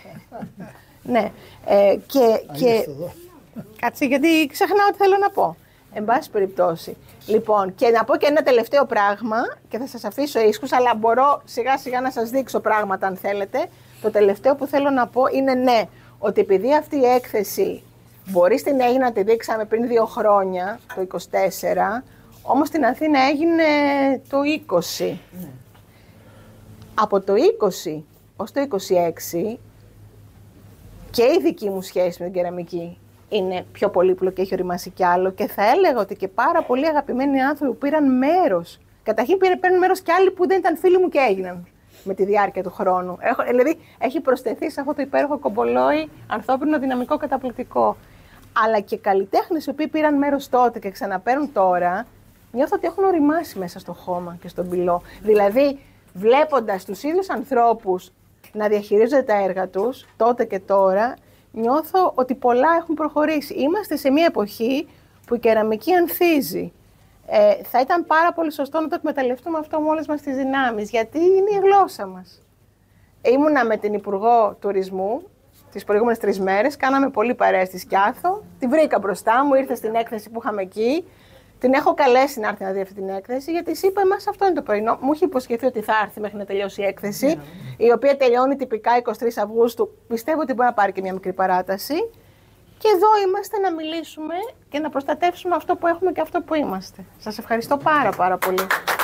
ναι, ε, και... και κάτσε, γιατί ξεχνάω τι θέλω να πω. Εν πάση περιπτώσει. Λοιπόν, και να πω και ένα τελευταίο πράγμα, και θα σας αφήσω ίσκους, αλλά μπορώ σιγά σιγά να σας δείξω πράγματα αν θέλετε. Το τελευταίο που θέλω να πω είναι ναι, ότι επειδή αυτή η έκθεση μπορεί στην Αίγινα να τη δείξαμε πριν δύο χρόνια, το είκοσι τέσσερα, όμως στην Αθήνα έγινε το είκοσι. Ναι. Από το είκοσι ως το είκοσι έξι και η δική μου σχέση με την κεραμική είναι πιο πολύπλοκη, έχει οριμάσει κι άλλο και θα έλεγα ότι και πάρα πολλοί αγαπημένοι άνθρωποι που πήραν μέρος. Καταρχήν παίρνουν μέρος κι άλλοι που δεν ήταν φίλοι μου και έγιναν με τη διάρκεια του χρόνου. Έχω, δηλαδή έχει προσθεθεί σε αυτό το υπέροχο κομπολόι ανθρώπινο δυναμικό καταπληκτικό. Αλλά και καλλιτέχνες οι οποίοι πήραν μέρος τότε και ξαναπαίρνουν τώρα, νιώθω ότι έχουν οριμάσει μέσα στο χώμα και στον πυλό. Δηλαδή, βλέποντας τους ίδιους ανθρώπους να διαχειρίζονται τα έργα τους, τότε και τώρα, νιώθω ότι πολλά έχουν προχωρήσει. Είμαστε σε μια εποχή που η κεραμική ανθίζει. Ε, θα ήταν πάρα πολύ σωστό να το εκμεταλλευτούμε αυτό με όλες μας τις δυνάμεις, γιατί είναι η γλώσσα μας. Ήμουνα με την Υπουργό Τουρισμού τις προηγούμενες τρεις μέρες, κάναμε πολύ παρέα στη Σκιάθο, τη βρήκα μπροστά μου, ήρθε στην έκθεση που είχαμε εκεί, την έχω καλέσει να έρθει να δει αυτή την έκθεση, γιατί της είπα, εμάς αυτό είναι το πρωινό. Μου είχε υποσχεθεί ότι θα έρθει μέχρι να τελειώσει η έκθεση, yeah. η οποία τελειώνει τυπικά εικοστή τρίτη Αυγούστου. Πιστεύω ότι μπορεί να πάρει και μια μικρή παράταση. Και εδώ είμαστε να μιλήσουμε και να προστατεύσουμε αυτό που έχουμε και αυτό που είμαστε. Σας ευχαριστώ πάρα πάρα πολύ.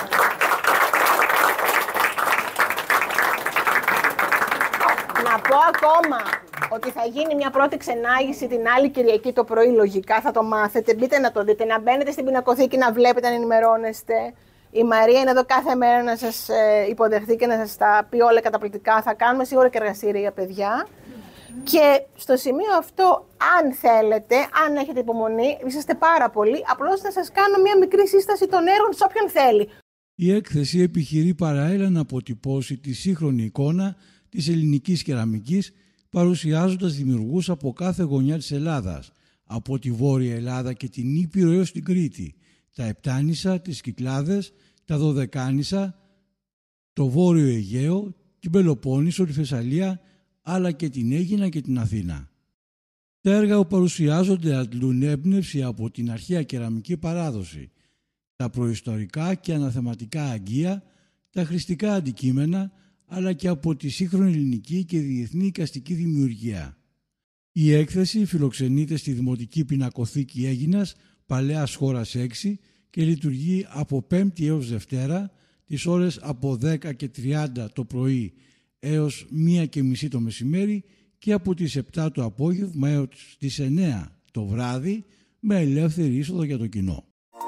Να πω ακόμα ότι θα γίνει μια πρώτη ξενάγηση την άλλη Κυριακή το πρωί, λογικά θα το μάθετε. Μπείτε να το δείτε, να μπαίνετε στην πινακοθήκη, να βλέπετε, να ενημερώνεστε. Η Μαρία είναι εδώ κάθε μέρα να σας υποδεχθεί και να σας τα πει όλα καταπληκτικά. Θα κάνουμε σίγουρα και εργαστήρια για παιδιά. Και στο σημείο αυτό, αν θέλετε, αν έχετε υπομονή, είσαστε πάρα πολύ, απλώς θα σας κάνω μια μικρή σύσταση των έργων σε όποιον θέλει. Η έκθεση επιχειρεί παράλληλα να αποτυπώσει τη σύγχρονη εικόνα της ελληνικής κεραμικής, παρουσιάζοντας δημιουργούς από κάθε γωνιά της Ελλάδας, από τη Βόρεια Ελλάδα και την Ήπειρο έως την Κρήτη, τα Επτάνησα, τις Κυκλάδες, τα Δωδεκάνησα, το Βόρειο Αιγαίο, την Πελοπόννησο, τη Θεσσαλία, αλλά και την Αίγινα και την Αθήνα. Τα έργα που παρουσιάζονται αντλούν έμπνευση από την αρχαία κεραμική παράδοση, τα προϊστορικά και αναθεματικά αγγεία, τα χρηστικά αντικείμενα, αλλά και από τη σύγχρονη ελληνική και διεθνή εικαστική δημιουργία. Η έκθεση φιλοξενείται στη Δημοτική Πινακοθήκη Αίγινας, Παλαιάς Χώρας έξι και λειτουργεί από Πέμπτη έως Δευτέρα, τις ώρες από δέκα και τριάντα το πρωί έως μία και μισή το μεσημέρι και από τις επτά το απόγευμα έως τις εννέα το βράδυ με ελεύθερη είσοδο για το κοινό.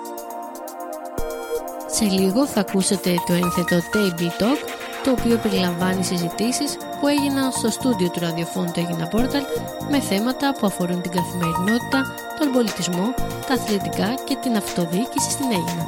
Σε λίγο θα ακούσετε το ένθετο Table Talk, το οποίο περιλαμβάνει συζητήσεις που έγιναν στο στούντιο του ραδιοφώνου του Αίγινα Πόρταλ με θέματα που αφορούν την καθημερινότητα, τον πολιτισμό, τα αθλητικά και την αυτοδιοίκηση στην Αίγινα.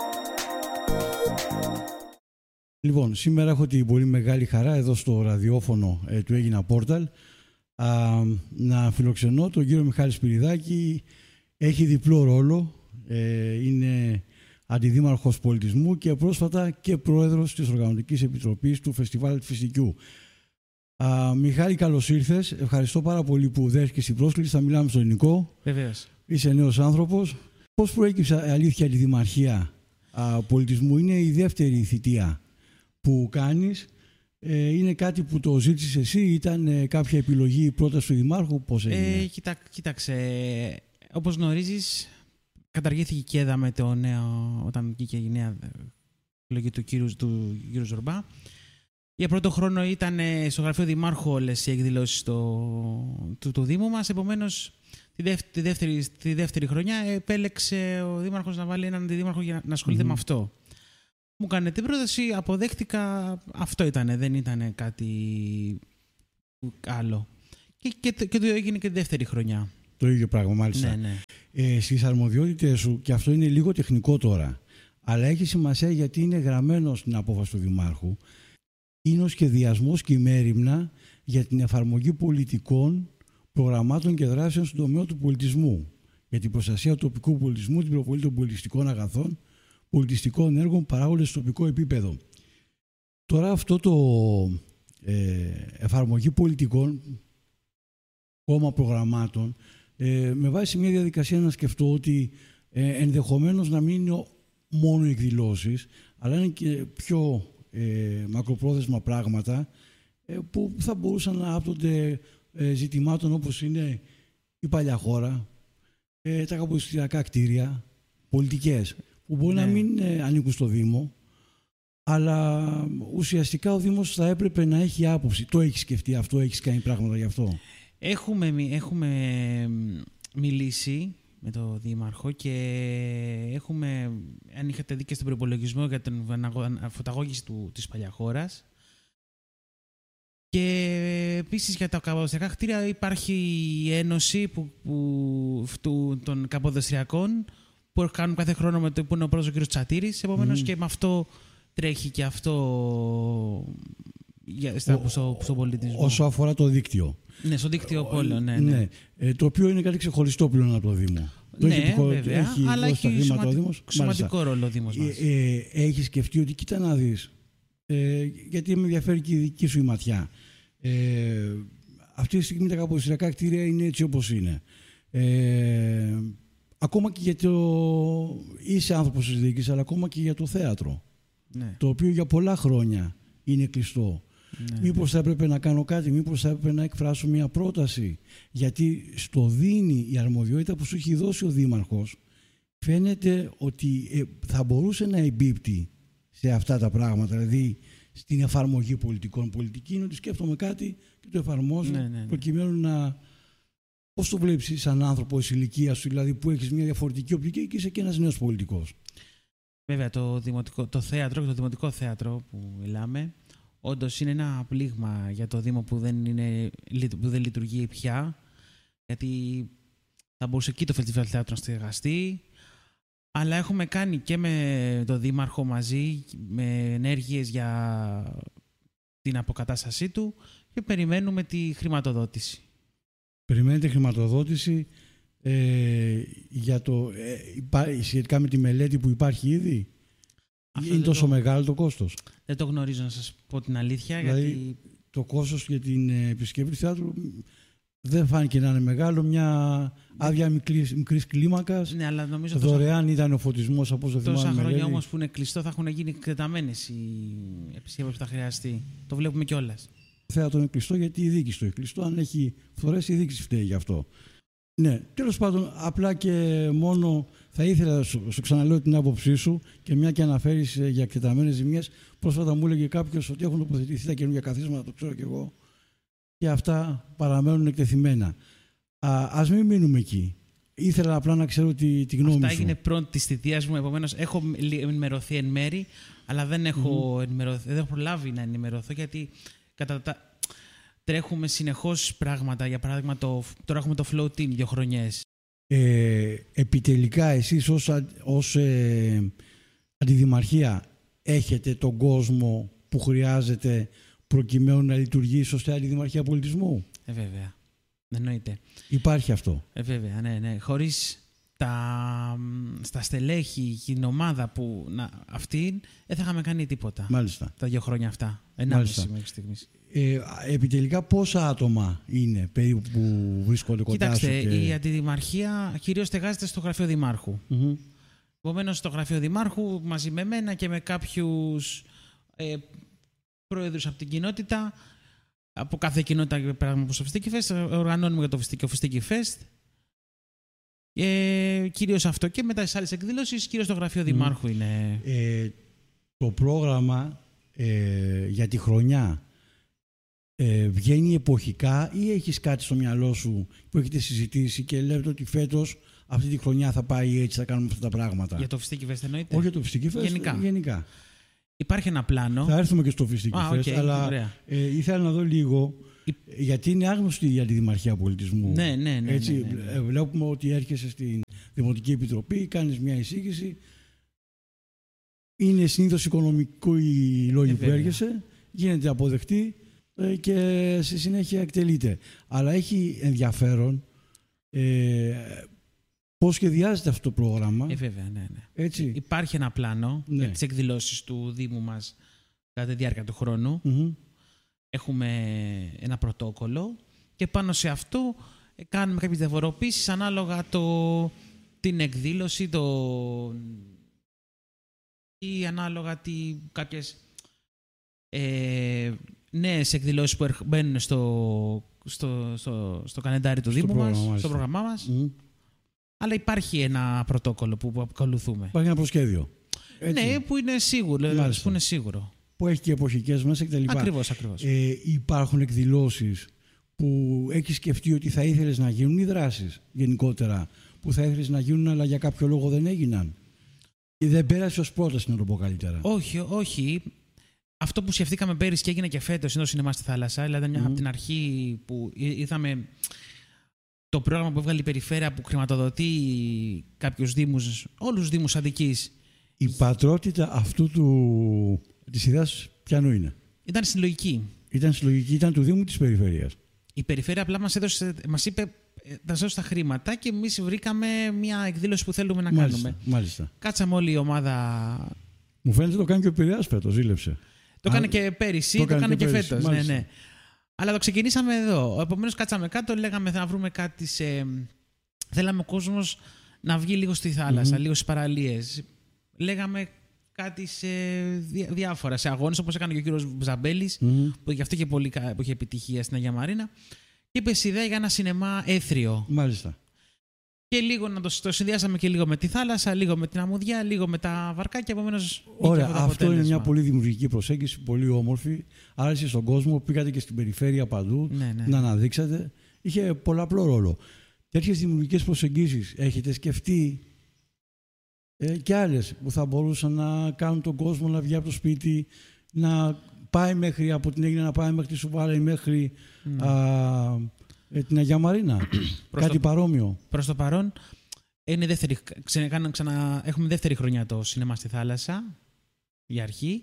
Λοιπόν, σήμερα έχω την πολύ μεγάλη χαρά εδώ στο ραδιόφωνο ε, του Αίγινα Πόρταλ να φιλοξενώ τον κύριο Μιχάλη Σπυριδάκη. Έχει διπλό ρόλο, ε, είναι αντιδήμαρχος πολιτισμού και πρόσφατα και πρόεδρος της Οργανωτικής Επιτροπής του Φεστιβάλ Φιστικιού. Α, Μιχάλη, καλώς ήρθες. Ευχαριστώ πάρα πολύ που δέχτηκες την πρόσκληση. Θα μιλάμε στο ελληνικό. Βεβαίως. Είσαι νέος άνθρωπος. Πώς προέκυψε αλήθεια η Δημαρχία α, Πολιτισμού? Είναι η δεύτερη θητεία που κάνεις. Ε, είναι κάτι που το ζήτησες εσύ? Ήταν ε, κάποια επιλογή πρόταση του Δημάρχου? Πώς έγινε? Ε, κοίτα, κοίταξε, όπως γνωρίζεις, καταργήθηκε η ΚΕΔΑ με το νέο, όταν βγήκε η νέα επιλογή του κύριου, του κύριου Ζορμπά. Για πρώτο χρόνο ήταν στο γραφείο Δημάρχου όλες οι εκδηλώσεις του, του, του Δήμου μας. Επομένως, τη, δεύτερη, τη, δεύτερη, τη δεύτερη χρονιά επέλεξε ο δήμαρχος να βάλει έναν αντιδήμαρχο για να ασχολείται mm-hmm. με αυτό. Μου έκανε την πρόταση, αποδέχτηκα, αυτό ήταν, δεν ήταν κάτι άλλο. Και, και, και το έγινε και τη δεύτερη χρονιά. Το ίδιο πράγμα, μάλιστα. Ναι, ναι. Ε, στις αρμοδιότητες σου, και αυτό είναι λίγο τεχνικό τώρα, αλλά έχει σημασία γιατί είναι γραμμένο στην απόφαση του Δημάρχου, είναι ο σχεδιασμός και η μέριμνα για την εφαρμογή πολιτικών, προγραμμάτων και δράσεων στον τομέα του πολιτισμού, για την προστασία του τοπικού πολιτισμού, την προβολή των πολιτιστικών αγαθών, πολιτιστικών έργων παράγοντες στο τοπικό επίπεδο. Τώρα αυτό το ε, εφαρμογή πολιτικών, κόμμα προγραμμάτων, ε, με βάση μια διαδικασία να σκεφτώ ότι ε, ενδεχομένως να μην είναι μόνο εκδηλώσεις, αλλά είναι και πιο ε, μακροπρόθεσμα πράγματα ε, που θα μπορούσαν να άπτονται ε, ζητημάτων όπως είναι η παλιά χώρα, ε, τα καποδιστριακά κτίρια, πολιτικές, που μπορεί ναι. να μην ε, ανήκουν στο Δήμο, αλλά ουσιαστικά ο Δήμος θα έπρεπε να έχει άποψη. Το έχει σκεφτεί αυτό, έχεις κάνει πράγματα γι' αυτό? Έχουμε, έχουμε μιλήσει με τον Δήμαρχο και έχουμε, αν είχατε δει και στον προϋπολογισμό για την φωταγώγηση του, της Παλιαχώρας. Και επίσης για τα καποδιστριακά κτίρια υπάρχει η ένωση που, που, του, των καποδιστριακών που κάνουν κάθε χρόνο με το που είναι ο πρόεδρος ο κ. Τσατήρης. Επομένως mm. και με αυτό τρέχει και αυτό για, στα, ο, στο, στο πολιτισμό. Όσο αφορά το δίκτυο. Ναι, στο δίκτυο πόλεων, ναι, ναι. ναι. Ε, το οποίο είναι κάτι ξεχωριστό πλέον από το Δήμο. Το ναι, έχει, βέβαια, έχει αλλά έχει χρήματα σημαντικό, ο Δήμος. σημαντικό ρόλο ο Δήμος μας. Ε, ε, έχει σκεφτεί ότι κοίτα να δεις, ε, γιατί με ενδιαφέρει και η δική σου η ματιά. Ε, αυτή τη στιγμή τα καποδιστριακά κτίρια είναι έτσι όπως είναι. Ε, ακόμα και για το... Είσαι άνθρωπος της διοίκησης, αλλά ακόμα και για το θέατρο. Ναι. Το οποίο για πολλά χρόνια είναι κλειστό. Ναι, μήπως θα έπρεπε να κάνω κάτι, μήπως θα έπρεπε να εκφράσω μια πρόταση. Γιατί στο δίνει η αρμοδιότητα που σου έχει δώσει ο Δήμαρχος, φαίνεται ότι θα μπορούσε να εμπίπτει σε αυτά τα πράγματα. Δηλαδή στην εφαρμογή πολιτικών. Πολιτική είναι ότι σκέφτομαι κάτι και το εφαρμόζω, ναι, ναι, ναι. προκειμένου να... Πώς το βλέπεις σαν άνθρωπο της ηλικίας σου, δηλαδή που έχεις μια διαφορετική οπτική και είσαι και ένας νέος πολιτικός? Βέβαια, το, δημοτικό, το θέατρο και το δημοτικό θέατρο που μιλάμε, όντως είναι ένα πλήγμα για το Δήμο που δεν, είναι, που δεν λειτουργεί πια, γιατί θα μπορούσε εκεί το Φεστιβάλ Θεάτρου να στεγαστεί, αλλά έχουμε κάνει και με τον Δήμαρχο μαζί με ενέργειες για την αποκατάστασή του και περιμένουμε τη χρηματοδότηση. Περιμένετε χρηματοδότηση ε, για το, ε, σχετικά με τη μελέτη που υπάρχει ήδη? Αυτό είναι τόσο το... μεγάλο το κόστος? Δεν το γνωρίζω, να σας πω την αλήθεια. Δηλαδή γιατί... το κόστος για την επισκευή του θεάτρου δεν φάνηκε να είναι μεγάλο. Μια άδεια μικρής, μικρής κλίμακας. Ναι, αλλά νομίζω δωρεάν τόσα... ήταν ο φωτισμός από όσο θυμάμαι. Τόσα χρόνια όμως που είναι κλειστό θα έχουν γίνει εκτεταμένες οι επισκευές που θα χρειαστεί. Το βλέπουμε κιόλας. Το θέατρο είναι κλειστό γιατί η διοίκηση το έχει κλειστό. Αν έχει φθορές, η διοίκηση φταίει γι' αυτό. Ναι, τέλος πάντων, απλά και μόνο θα ήθελα να σου, σου ξαναλέω την άποψή σου και μια και αναφέρεις για εκτεταμένες ζημιές. Πρόσφατα μου έλεγε κάποιος ότι έχουν τοποθετηθεί τα καινούργια καθίσματα, το ξέρω κι εγώ, και αυτά παραμένουν εκτεθειμένα. Α, ας μην μείνουμε εκεί. Ήθελα απλά να ξέρω τη, τη γνώμη Αυτά σου. Αυτά έγινε πρώτη της θητείας μου, επομένως έχω ενημερωθεί εν μέρη, αλλά δεν έχω, mm. ενημερωθεί, δεν έχω προλάβει να ενημερωθώ γιατί κατά τα... τρέχουμε συνεχώς πράγματα. Για παράδειγμα, το... τώρα έχουμε το Flow Team δύο χρονιές. Ε, επιτελικά, εσείς ως, ως ε, αντιδημαρχία έχετε τον κόσμο που χρειάζεται προκειμένου να λειτουργεί σωστά η αντιδημαρχία πολιτισμού? Ε, βέβαια. Εννοείται. Υπάρχει αυτό. Ε, βέβαια, ναι, ναι. Χωρίς τα, στα στελέχη, την ομάδα που να, αυτή, δεν θα είχαμε κάνει τίποτα. Μάλιστα. Τα δύο χρόνια αυτά. Ενάμιση μέχρι στιγμής. Ε, επιτελικά πόσα άτομα είναι περίπου που βρίσκονται κοντά? Κοιτάξτε, σου? Και... η αντιδημαρχία κυρίως στεγάζεται στο γραφείο Δημάρχου. Mm-hmm. Επομένως, στο γραφείο Δημάρχου μαζί με μένα και με κάποιους ε, πρόεδρους από την κοινότητα, από κάθε κοινότητα, πράγμα όπως το Φιστίκι Fest, οργανώνουμε για το Φιστίκι Fest. Ε, κυρίως αυτό και μετά στις άλλες εκδηλώσεις, κυρίως το γραφείο mm. Δημάρχου είναι. Ε, το πρόγραμμα ε, για τη χρονιά ε, βγαίνει εποχικά ή έχεις κάτι στο μυαλό σου που έχετε συζητήσει και λέτε ότι φέτος αυτή τη χρονιά θα πάει έτσι, θα κάνουμε αυτά τα πράγματα? Για το Φιστίκι Fest εννοείται? Όχι για το Φιστίκι Fest, γενικά. γενικά. Υπάρχει ένα πλάνο. Θα έρθουμε και στο Φιστίκι Fest, okay, αλλά ε, ήθελα να δω λίγο, Η... γιατί είναι άγνωστη για τη Δημαρχία Πολιτισμού. Ναι, ναι, ναι. Έτσι, ναι, ναι, ναι. Βλέπουμε ότι έρχεσαι στην Δημοτική Επιτροπή, κάνεις μια εισήγηση. Είναι συνήθως οικονομικό οι λόγοι που έρχεσαι, γίνεται αποδεκτή και στη συνέχεια εκτελείται. Αλλά έχει ενδιαφέρον ε, πώς σχεδιάζεται αυτό το πρόγραμμα. Ε, βέβαια, ναι, ναι. Έτσι. Υπάρχει ένα πλάνο ναι. για τις εκδηλώσεις του Δήμου μας κατά τη διάρκεια του χρόνου. Mm-hmm. Έχουμε ένα πρωτόκολλο και πάνω σε αυτό κάνουμε κάποιες διαφοροποίησεις ανάλογα το, την εκδήλωση, το... ή ανάλογα τι, κάποιες ε, νέες εκδηλώσεις που μπαίνουν στο, στο, στο, στο καλεντάρι του στο Δήμου μας, μάλιστα. στο πρόγραμμά μας. Mm. Αλλά υπάρχει ένα πρωτόκολλο που, που ακολουθούμε. Υπάρχει ένα προσχέδιο. Έτσι. Ναι, που είναι σίγουρο. Που είναι σίγουρο. Που έχει και εποχικές μέσα κτλ. Ακριβώς, ακριβώς. Ε, υπάρχουν εκδηλώσεις που έχεις σκεφτεί ότι θα ήθελες να γίνουν, ή δράσεις γενικότερα που θα ήθελες να γίνουν αλλά για κάποιο λόγο δεν έγιναν? Ή δεν πέρασε ως πρόταση, να το πω καλύτερα? Όχι, όχι. Αυτό που σκεφτήκαμε πέρυσι και έγινε και φέτος είναι το σινεμά στη θάλασσα. Δηλαδή, mm. από την αρχή που είδαμε το πρόγραμμα που έβγαλε η Περιφέρεια που χρηματοδοτεί κάποιους δήμους, όλους τους δήμους Αττικής. Η πατρότητα αυτού του... της ιδέας ποιανού είναι? Ήταν συλλογική. Ήταν συλλογική, ήταν του Δήμου της Περιφέρειας. Η Περιφέρεια απλά μας, έδωσε, μας είπε να δώσει τα χρήματα και εμείς βρήκαμε μια εκδήλωση που θέλουμε να μάλιστα, κάνουμε. Μάλιστα. Κάτσαμε όλη η ομάδα. Μου φαίνεται το κάνει και ο Πειραιάς φέτος, ζήλεψε. Το έκανε και πέρυσι, το, το έκανε και, και φέτος. Ναι, ναι. Αλλά το ξεκινήσαμε εδώ. Επομένως, κάτσαμε κάτω, λέγαμε να βρούμε κάτι σε. Θέλαμε ο κόσμος να βγει λίγο στη θάλασσα, mm-hmm. λίγο στις παραλίες. Λέγαμε κάτι σε διάφορα, σε αγώνες όπως έκανε και ο κύριος Ζαμπέλης, mm-hmm. που γι' αυτό είχε, πολύ, που είχε επιτυχία στην Αγία Μαρίνα. Και είπε ιδέα για ένα σινεμά έθριο. Μάλιστα. Και λίγο να το, το συνδυάσαμε και λίγο με τη θάλασσα, λίγο με την αμμουδιά, λίγο με τα βαρκάκια. Επομένως. Ωραία, αυτό, αυτό είναι μια πολύ δημιουργική προσέγγιση, πολύ όμορφη. Άρεσε στον κόσμο, πήγατε και στην περιφέρεια παντού ναι, ναι. να αναδείξατε. Είχε πολλαπλό ρόλο. Τέτοιες δημιουργικές προσεγγίσεις έχετε σκεφτεί ε, και άλλες που θα μπορούσαν να κάνουν τον κόσμο να βγει από το σπίτι, να πάει μέχρι από την Αίγυπτο, να πάει μέχρι τη Σουβάλα ή μέχρι mm. α, ε, την Αγία Μαρίνα? Κάτι το, παρόμοιο. Προς το παρόν, είναι δεύτερη, ξανα, ξανα, έχουμε δεύτερη χρονιά το σινεμά στη θάλασσα, για αρχή.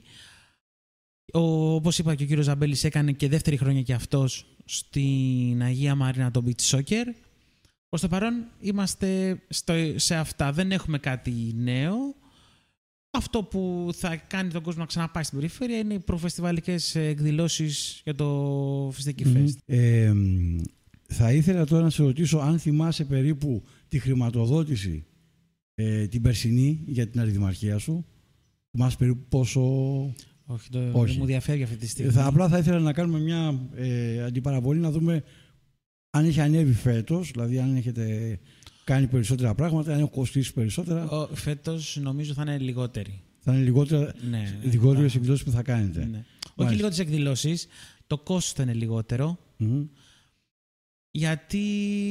Ο, όπως είπα και ο κύριος Ζαμπέλης, έκανε και δεύτερη χρονιά και αυτός στην Αγία Μαρίνα το beach soccer. Προς το παρόν είμαστε στο, σε αυτά. Δεν έχουμε κάτι νέο. Αυτό που θα κάνει τον κόσμο να ξαναπάει στην περιφέρεια είναι οι προφεστιβαλικές εκδηλώσεις για το Φιστίκι mm-hmm. Fest. Ε, θα ήθελα τώρα να σε ρωτήσω αν θυμάσαι περίπου τη χρηματοδότηση ε, την περσινή για την Αριδημαρχία σου. Θυμάσαι περίπου πόσο... Όχι, το, Όχι. δεν μου διαφέρει αυτή τη στιγμή. Θα, απλά θα ήθελα να κάνουμε μια ε, αντιπαραβολή, να δούμε αν έχει ανέβει φέτος, δηλαδή αν έχετε κάνει περισσότερα πράγματα, αν έχει κοστίσει περισσότερα. Ο, φέτος νομίζω θα είναι λιγότεροι. Θα είναι λιγότερα, ναι, λιγότερες εκδηλώσεις που θα κάνετε. Ναι. Όχι λιγότερες εκδηλώσεις, το κόστος θα είναι λιγότερο. Mm-hmm. Γιατί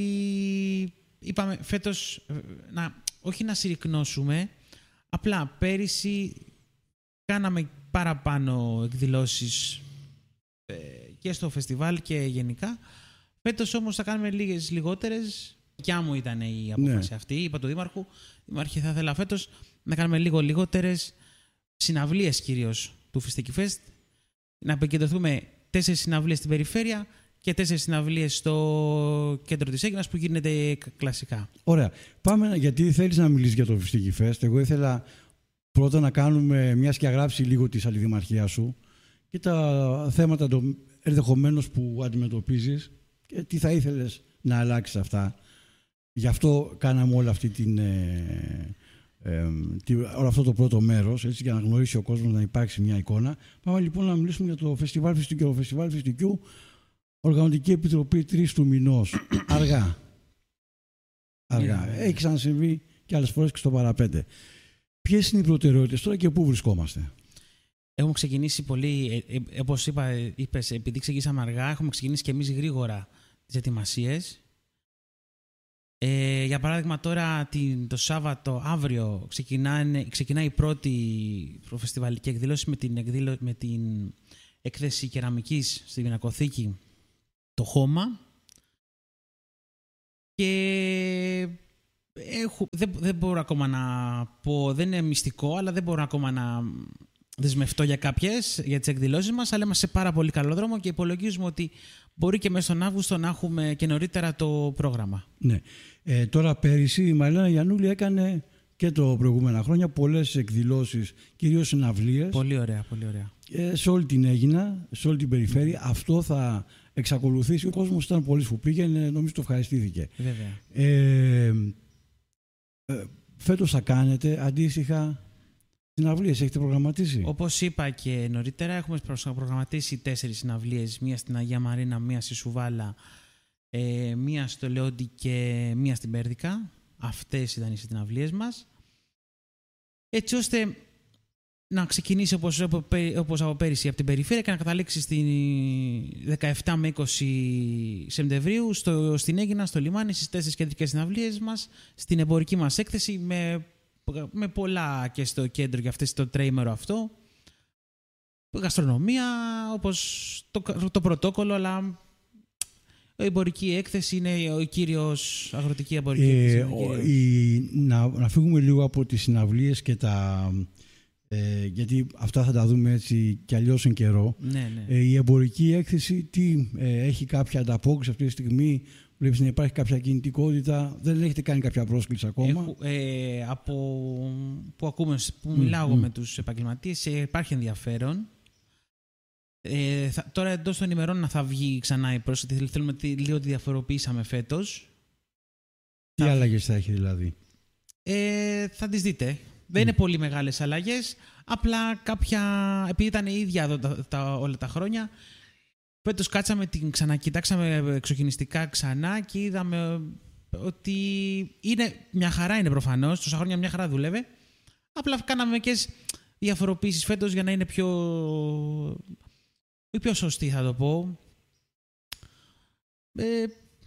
είπαμε φέτος, να, όχι να συρρυκνώσουμε, απλά πέρυσι κάναμε παραπάνω εκδηλώσεις ε, και στο φεστιβάλ και γενικά. Φέτος όμως θα κάνουμε λίγες λιγότερες. Δικιά μου ήταν η απόφαση ναι. αυτή. Είπα του Δήμαρχου, Δήμαρχε, θα ήθελα φέτος να κάνουμε λίγο λιγότερες συναυλίες κυρίως του Φιστίκι Fest. Να επικεντρωθούμε τέσσερις συναυλίες στην περιφέρεια και τέσσερις συναυλίες στο κέντρο της Αίγινας που γίνεται κλασικά. Ωραία. Πάμε, γιατί θέλεις να μιλήσεις για το Φιστίκι Fest. Εγώ ήθελα πρώτα να κάνουμε μια σκιαγράψη λίγο της αλληδημαρχίας σου και τα θέματα ενδεχομένως που αντιμετωπίζεις και τι θα ήθελες να αλλάξεις αυτά. Γι' αυτό κάναμε όλη αυτή την, ε, ε, τη, όλο αυτό το πρώτο μέρος, έτσι, για να γνωρίσει ο κόσμος, να υπάρξει μια εικόνα. Πάμε λοιπόν να μιλήσουμε για το Φεστιβάλ Φιστικιού. Το Φεστιβάλ Φιστικιού, Οργανωτική Επιτροπή τρεις του μηνός. Αργά. Αργά. Yeah. Έχει ξανασυμβεί και άλλες φορές και στο παραπέντε. Ποιες είναι οι προτεραιότητες τώρα και πού βρισκόμαστε? Έχουμε ξεκινήσει πολύ, ε, ε, όπως είπα, είπες, επειδή ξεκινήσαμε αργά, έχουμε ξεκινήσει και εμείς γρήγορα τις ετοιμασίες. Ε, για παράδειγμα, τώρα την, το Σάββατο, αύριο, ξεκινάει η πρώτη προφεστιβαλική εκδήλωση με την, εκδήλω, με την έκθεση κεραμικής στη Πινακοθήκη, το Χώμα. Και έχω, δεν, δεν μπορώ ακόμα να πω, δεν είναι μυστικό, αλλά δεν μπορώ ακόμα να δεσμευτώ για κάποιες, για τις εκδηλώσεις μας, αλλά είμαστε σε πάρα πολύ καλό δρόμο και υπολογίζουμε ότι μπορεί και μέσα στον Αύγουστο να έχουμε και νωρίτερα το πρόγραμμα. Ναι. Ε, τώρα πέρυσι η Μαριλένα Γιαννούλη έκανε και το προηγούμενα χρόνια πολλές εκδηλώσεις, κυρίως συναυλίες. Πολύ ωραία, πολύ ωραία. Ε, σε όλη την Αίγινα, σε όλη την περιφέρεια. Mm. Αυτό θα εξακολουθήσει. Ο κόσμος ήταν πολύς που πήγαινε, νομίζω το ευχαριστήθηκε. Βέβαια. Ε, ε, φέτος θα κάνετε αντίστοιχα συναυλίες, έχετε προγραμματίσει? Όπως είπα και νωρίτερα, έχουμε προγραμματίσει τέσσερις συναυλίες. Μία στην Αγία Μαρίνα, μία στη Σουβάλα, ε, μία στο Λεόντι και μία στην Πέρδικα. Αυτές ήταν οι συναυλίες μας. Έτσι ώστε να ξεκινήσει όπως, όπως από πέρυσι από την περιφέρεια και να καταλήξει στη δεκαεπτά με είκοσι Σεπτεμβρίου στο, στην Αίγινα, στο λιμάνι, στις τέσσερις κεντρικές συναυλίες μας, στην εμπορική μας έκθεση με, με πολλά και στο κέντρο για αυτές το τριήμερο αυτό. Γαστρονομία, όπως το, το πρωτόκολλο, αλλά η εμπορική έκθεση είναι ο κύριος αγροτική εμπορική έκθεση. Ε, ο, η, να, να φύγουμε λίγο από τις συναυλίες και τα... Ε, γιατί αυτά θα τα δούμε έτσι κι αλλιώς εν καιρό. Ναι, ναι. Ε, η εμπορική έκθεση τι, ε, έχει κάποια ανταπόκριση αυτή τη στιγμή? Βλέπεις να υπάρχει κάποια κινητικότητα? Δεν έχετε κάνει κάποια πρόσκληση ακόμα? Έχω, ε, από που ακούμε, που μιλάω mm, mm. με τους επαγγελματίες, ε, υπάρχει ενδιαφέρον. Ε, θα, τώρα εντός των ημερών να θα βγει ξανά η πρόσκληση. Θέλουμε λίγο τη διαφοροποιήσαμε φέτος. Τι θα... αλλαγές θα έχει δηλαδή? Ε, θα τις δείτε. Δεν mm. είναι πολύ μεγάλες αλλαγές, απλά κάποια, επειδή ήταν η ίδια εδώ τα, τα, όλα τα χρόνια, φέτος κάτσαμε, την ξανακοιτάξαμε εξοκοινιστικά ξανά και είδαμε ότι είναι, μια χαρά είναι προφανώς, τόσα χρόνια μια χαρά δούλευε, απλά κάναμε και διαφοροποίησεις φέτος για να είναι πιο, πιο σωστή θα το πω. Ε,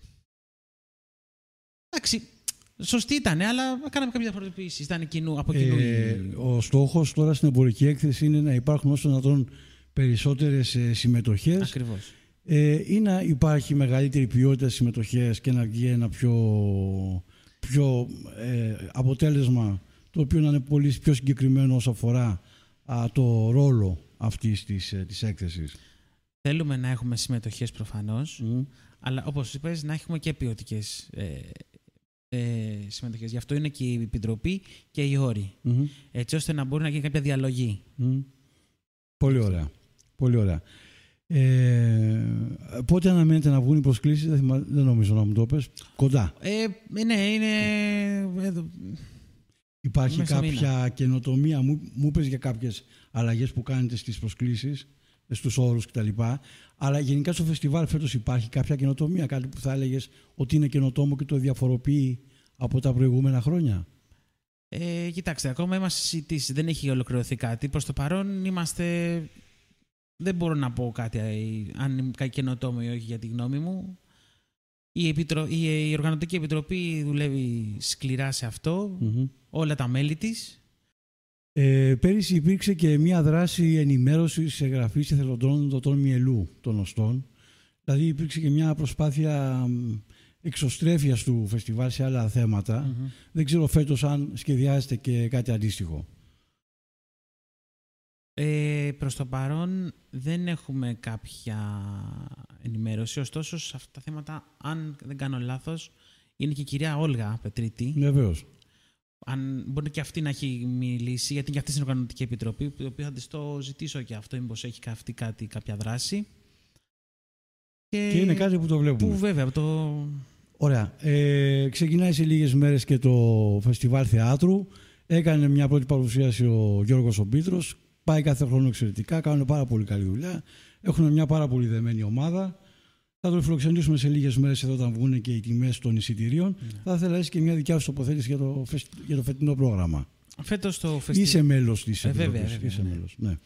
εντάξει, σωστή ήταν, αλλά κάναμε κάποια διαφοροποίησεις. Ήταν κοινού, από κοινού. Ε, ο στόχος τώρα στην εμπορική έκθεση είναι να υπάρχουν όσο δυνατόν περισσότερες ε, συμμετοχές. Ακριβώς. Ε, ή να υπάρχει μεγαλύτερη ποιότητα συμμετοχές και να βγει ένα πιο, πιο ε, αποτέλεσμα το οποίο να είναι πολύ πιο συγκεκριμένο όσο αφορά α, το ρόλο αυτής της, ε, της έκθεσης. Θέλουμε να έχουμε συμμετοχές προφανώς, Mm. αλλά όπως είπες να έχουμε και ποιοτικές ε, ε, συμμετοχές. Γι' αυτό είναι και η επιτροπή και οι όροι. Mm-hmm. Έτσι ώστε να μπορεί να γίνει κάποια διαλογή. Mm. Πολύ ωραία. Πολύ ωραία. Ε, πότε αναμένετε να βγουν οι προσκλήσεις? Δεν, θυμα... δεν νομίζω να μου το πες. Κοντά. Ε, ναι, είναι... Υπάρχει μέσα κάποια μήνα. καινοτομία? Μου, μου πες για κάποιες αλλαγές που κάνετε στις προσκλήσεις, στους όρους κτλ. Αλλά γενικά στο φεστιβάλ φέτος υπάρχει κάποια καινοτομία, κάτι που θα έλεγες ότι είναι καινοτόμο και το διαφοροποιεί από τα προηγούμενα χρόνια? Ε, κοιτάξτε, ακόμα είμαστε συζητήσεις, δεν έχει ολοκληρωθεί κάτι. Προς το παρόν είμαστε... Δεν μπορώ να πω κάτι, αν είναι κάτι καινοτόμο ή όχι για τη γνώμη μου. Η, Επιτρο... η Οργανωτική Επιτροπή δουλεύει σκληρά σε αυτό, Mm-hmm. όλα τα μέλη της. Ε, πέρυσι υπήρξε και μια δράση ενημέρωσης εγγραφής εθελοντών δοτών μυελού των οστών. Δηλαδή υπήρξε και μια προσπάθεια εξωστρέφειας του φεστιβάλ σε άλλα θέματα. Mm-hmm. Δεν ξέρω φέτος αν σχεδιάζετε και κάτι αντίστοιχο. Ε, προς το παρόν δεν έχουμε κάποια ενημέρωση, ωστόσο σε αυτά τα θέματα, αν δεν κάνω λάθος, είναι και η κυρία Όλγα Πετρίτη. Βεβαίως. Αν μπορεί και αυτή να έχει μιλήσει, γιατί και αυτή είναι η Οργανωτική Επιτροπή, η οποία θα της το ζητήσω και αυτό, μήπως έχει αυτή κάτι, κάποια δράση. Και, και είναι κάτι που το βλέπουμε. Που βέβαια το... Ωραία. Ε, ξεκινάει σε λίγες μέρες και το Φεστιβάλ Θεάτρου. Έκανε μια πρώτη παρουσίαση ο Γιώργος ο Πίτρος. Πάει κάθε χρόνο εξαιρετικά, κάνουν πάρα πολύ καλή δουλειά. Έχουν μια πάρα πολύ δεμένη ομάδα. Θα το φιλοξενήσουμε σε λίγες μέρες εδώ όταν βγουν και οι τιμές των εισιτηρίων. Mm. Θα ήθελα να έχεις και μια δικιά σου τοποθέτηση για το, φεσ... για το φετινό πρόγραμμα. Φέτος το φεστιβάλ. Είσαι μέλος της ε, Επιτροπής. βέβαια, βέβαια, Είσαι ναι. μέλος. Ναι.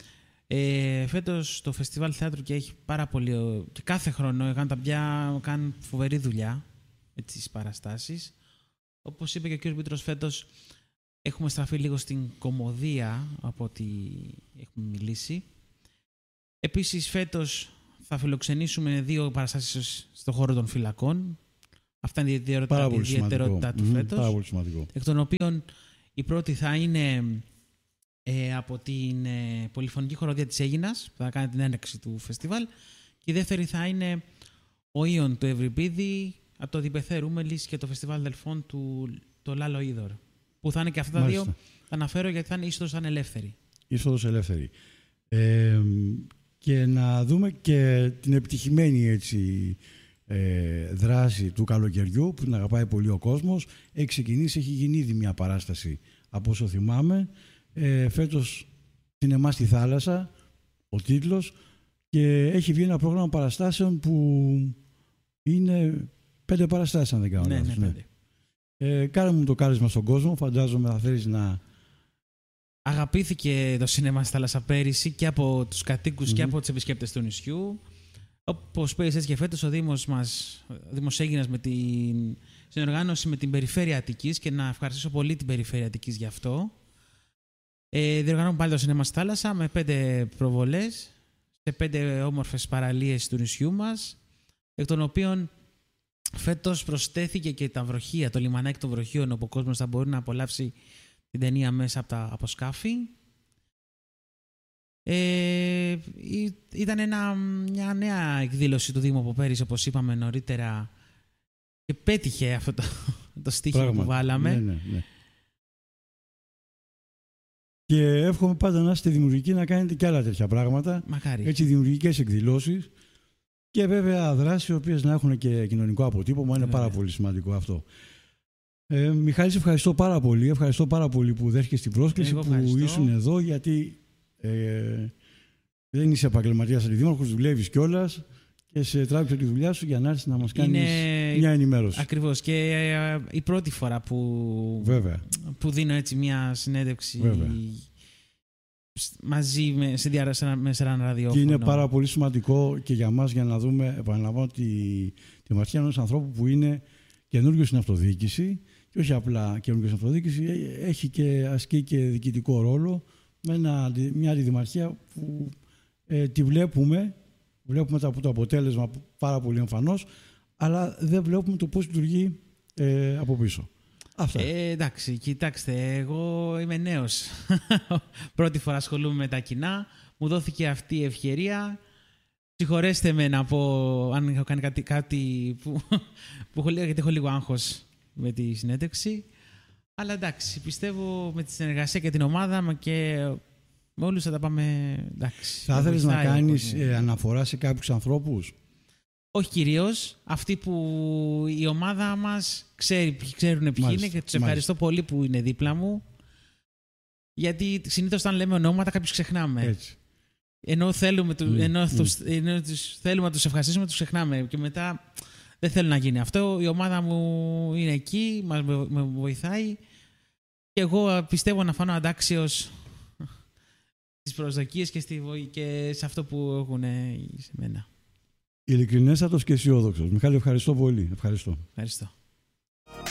Ε, φέτος το Φεστιβάλ Θεάτρου και έχει πάρα πολύ... και κάθε χρόνο έκαναν τα παιδιά κάνουν φοβερή δουλειά με τις παραστάσεις. Όπως είπε και ο κ. Πίτρος, φέτος έχουμε στραφεί λίγο στην κωμωδία από ό,τι έχουμε μιλήσει. Επίσης φέτος θα φιλοξενήσουμε δύο παραστάσεις στον χώρο των φυλακών. Αυτά είναι η ιδιαιτερότητα, η ιδιαιτερότητα του mm, φέτος. Πάρα πολύ σημαντικό. Εκ των οποίων η πρώτη θα είναι ε, από την ε, πολυφωνική χοροδία της Αίγινας, που θα κάνει την έναρξη του φεστιβάλ. Και η δεύτερη θα είναι ο Ιων του Ευρυπίδη, από το Διπεθέ Ρούμελης και το Φεστιβάλ Δελφών του το Λάλο Είδωρ. Που θα είναι και αυτά τα δύο, θα αναφέρω γιατί θα είναι είσοδος ανελεύθερη. Είσοδος ελεύθερη. Ε, και να δούμε και την επιτυχημένη έτσι, ε, δράση του καλοκαιριού που την αγαπάει πολύ ο κόσμος. Έχει ξεκινήσει, έχει γίνει ήδη μια παράσταση από όσο θυμάμαι. Ε, φέτος «Σινεμά στη θάλασσα» ο τίτλος, και έχει βγει ένα πρόγραμμα παραστάσεων που είναι πέντε παραστάσεις αν δεν κάνω λάθος. Ναι, ναι, πέντε. Ε, κάνε μου το κάλεσμα στον κόσμο, φαντάζομαι θα θέλεις να... Αγαπήθηκε το Σινεμά στη θάλασσα πέρυσι και από τους κατοίκους mm-hmm. και από τους επισκέπτες του νησιού. Όπως πέρυσι έτσι και φέτος ο Δήμος μας, ο Δήμος Αίγινας με την συνεργάνωση με την Περιφέρεια Αττικής, και να ευχαριστήσω πολύ την Περιφέρεια Αττικής γι' αυτό. Ε, διοργανώνουμε πάλι το Σινεμά στη θάλασσα με πέντε προβολές σε πέντε όμορφες παραλίες του νησιού μας, εκ των οποίων φέτος προσθέθηκε και τα βροχεία, το λιμανάκι των βροχείων, όπου ο κόσμος θα μπορεί να απολαύσει την ταινία μέσα από τα αποσκάφη. Ε, ήταν ένα, μια νέα εκδήλωση του Δήμου από πέρυσι, όπως είπαμε νωρίτερα, και πέτυχε αυτό το, το στίχημα Πράγμα. που βάλαμε. Ναι, ναι, ναι. Και εύχομαι πάντα να είστε δημιουργικοί, να κάνετε και άλλα τέτοια πράγματα. Μακάρι. Έτσι, δημιουργικές εκδηλώσεις. Και βέβαια δράσεις οι οποίες να έχουν και κοινωνικό αποτύπωμα. Είναι βέβαια. πάρα πολύ σημαντικό αυτό. Ε, Μιχάλη, σε ευχαριστώ πάρα πολύ. Ευχαριστώ πάρα πολύ που δέχτηκες την πρόσκληση, που ήσουν εδώ, γιατί ε, δεν είσαι επαγγελματίας αντιδήμαρχος, δουλεύεις κιόλας και σε τράβηξε τη δουλειά σου για να έρθεις να μας κάνεις Είναι... μια ενημέρωση. Ακριβώς. Και ε, η πρώτη φορά που, βέβαια. που δίνω έτσι μια συνέντευξη βέβαια. μαζί με, σε, δια, με σε ένα ραδιόφωνο. Και είναι πάρα πολύ σημαντικό και για μας, για να δούμε, επαναλαμβάνω, τη, τη μαρτυρία ενός ανθρώπου που είναι καινούριος στην αυτοδιοίκηση, και όχι απλά καινούριος στην αυτοδιοίκηση, έχει και ασκεί και διοικητικό ρόλο με ένα, μια αντιδημαρχία που ε, τη βλέπουμε, βλέπουμε το, το αποτέλεσμα πάρα πολύ εμφανώς, αλλά δεν βλέπουμε το πώς λειτουργεί ε, από πίσω. Αυτά. Ε, εντάξει, κοιτάξτε, εγώ είμαι νέος. Πρώτη φορά ασχολούμαι με τα κοινά. Μου δόθηκε αυτή η ευκαιρία. Συγχωρέστε με να πω αν έχω κάνει κάτι, κάτι που, που έχω, γιατί έχω λίγο άγχος με τη συνέντευξη. Αλλά εντάξει, πιστεύω με τη συνεργασία και την ομάδα μα και με όλους θα τα πάμε εντάξει. Θα ήθελες να κάνεις ε, αναφορά σε κάποιους ανθρώπους? Όχι κυρίως. Αυτοί που η ομάδα μας ξέρει, ξέρουν ποιοι είναι, και τους ευχαριστώ πολύ που είναι δίπλα μου. Γιατί συνήθως όταν λέμε ονόματα κάποιους ξεχνάμε. Έτσι. Ενώ θέλουμε, Mm. ενώ Mm. τους, ενώ τους, θέλουμε να τους ευχαριστήσουμε, τους ξεχνάμε. Και μετά δεν θέλω να γίνει αυτό. Η ομάδα μου είναι εκεί, μας με βοηθάει. Και εγώ πιστεύω να φανώ αντάξιος στις προσδοκίες και, στη, και σε αυτό που έχουν σε μένα. Ειλικρινέστατος και αισιόδοξος. Μιχάλη, ευχαριστώ πολύ. Ευχαριστώ. Ευχαριστώ.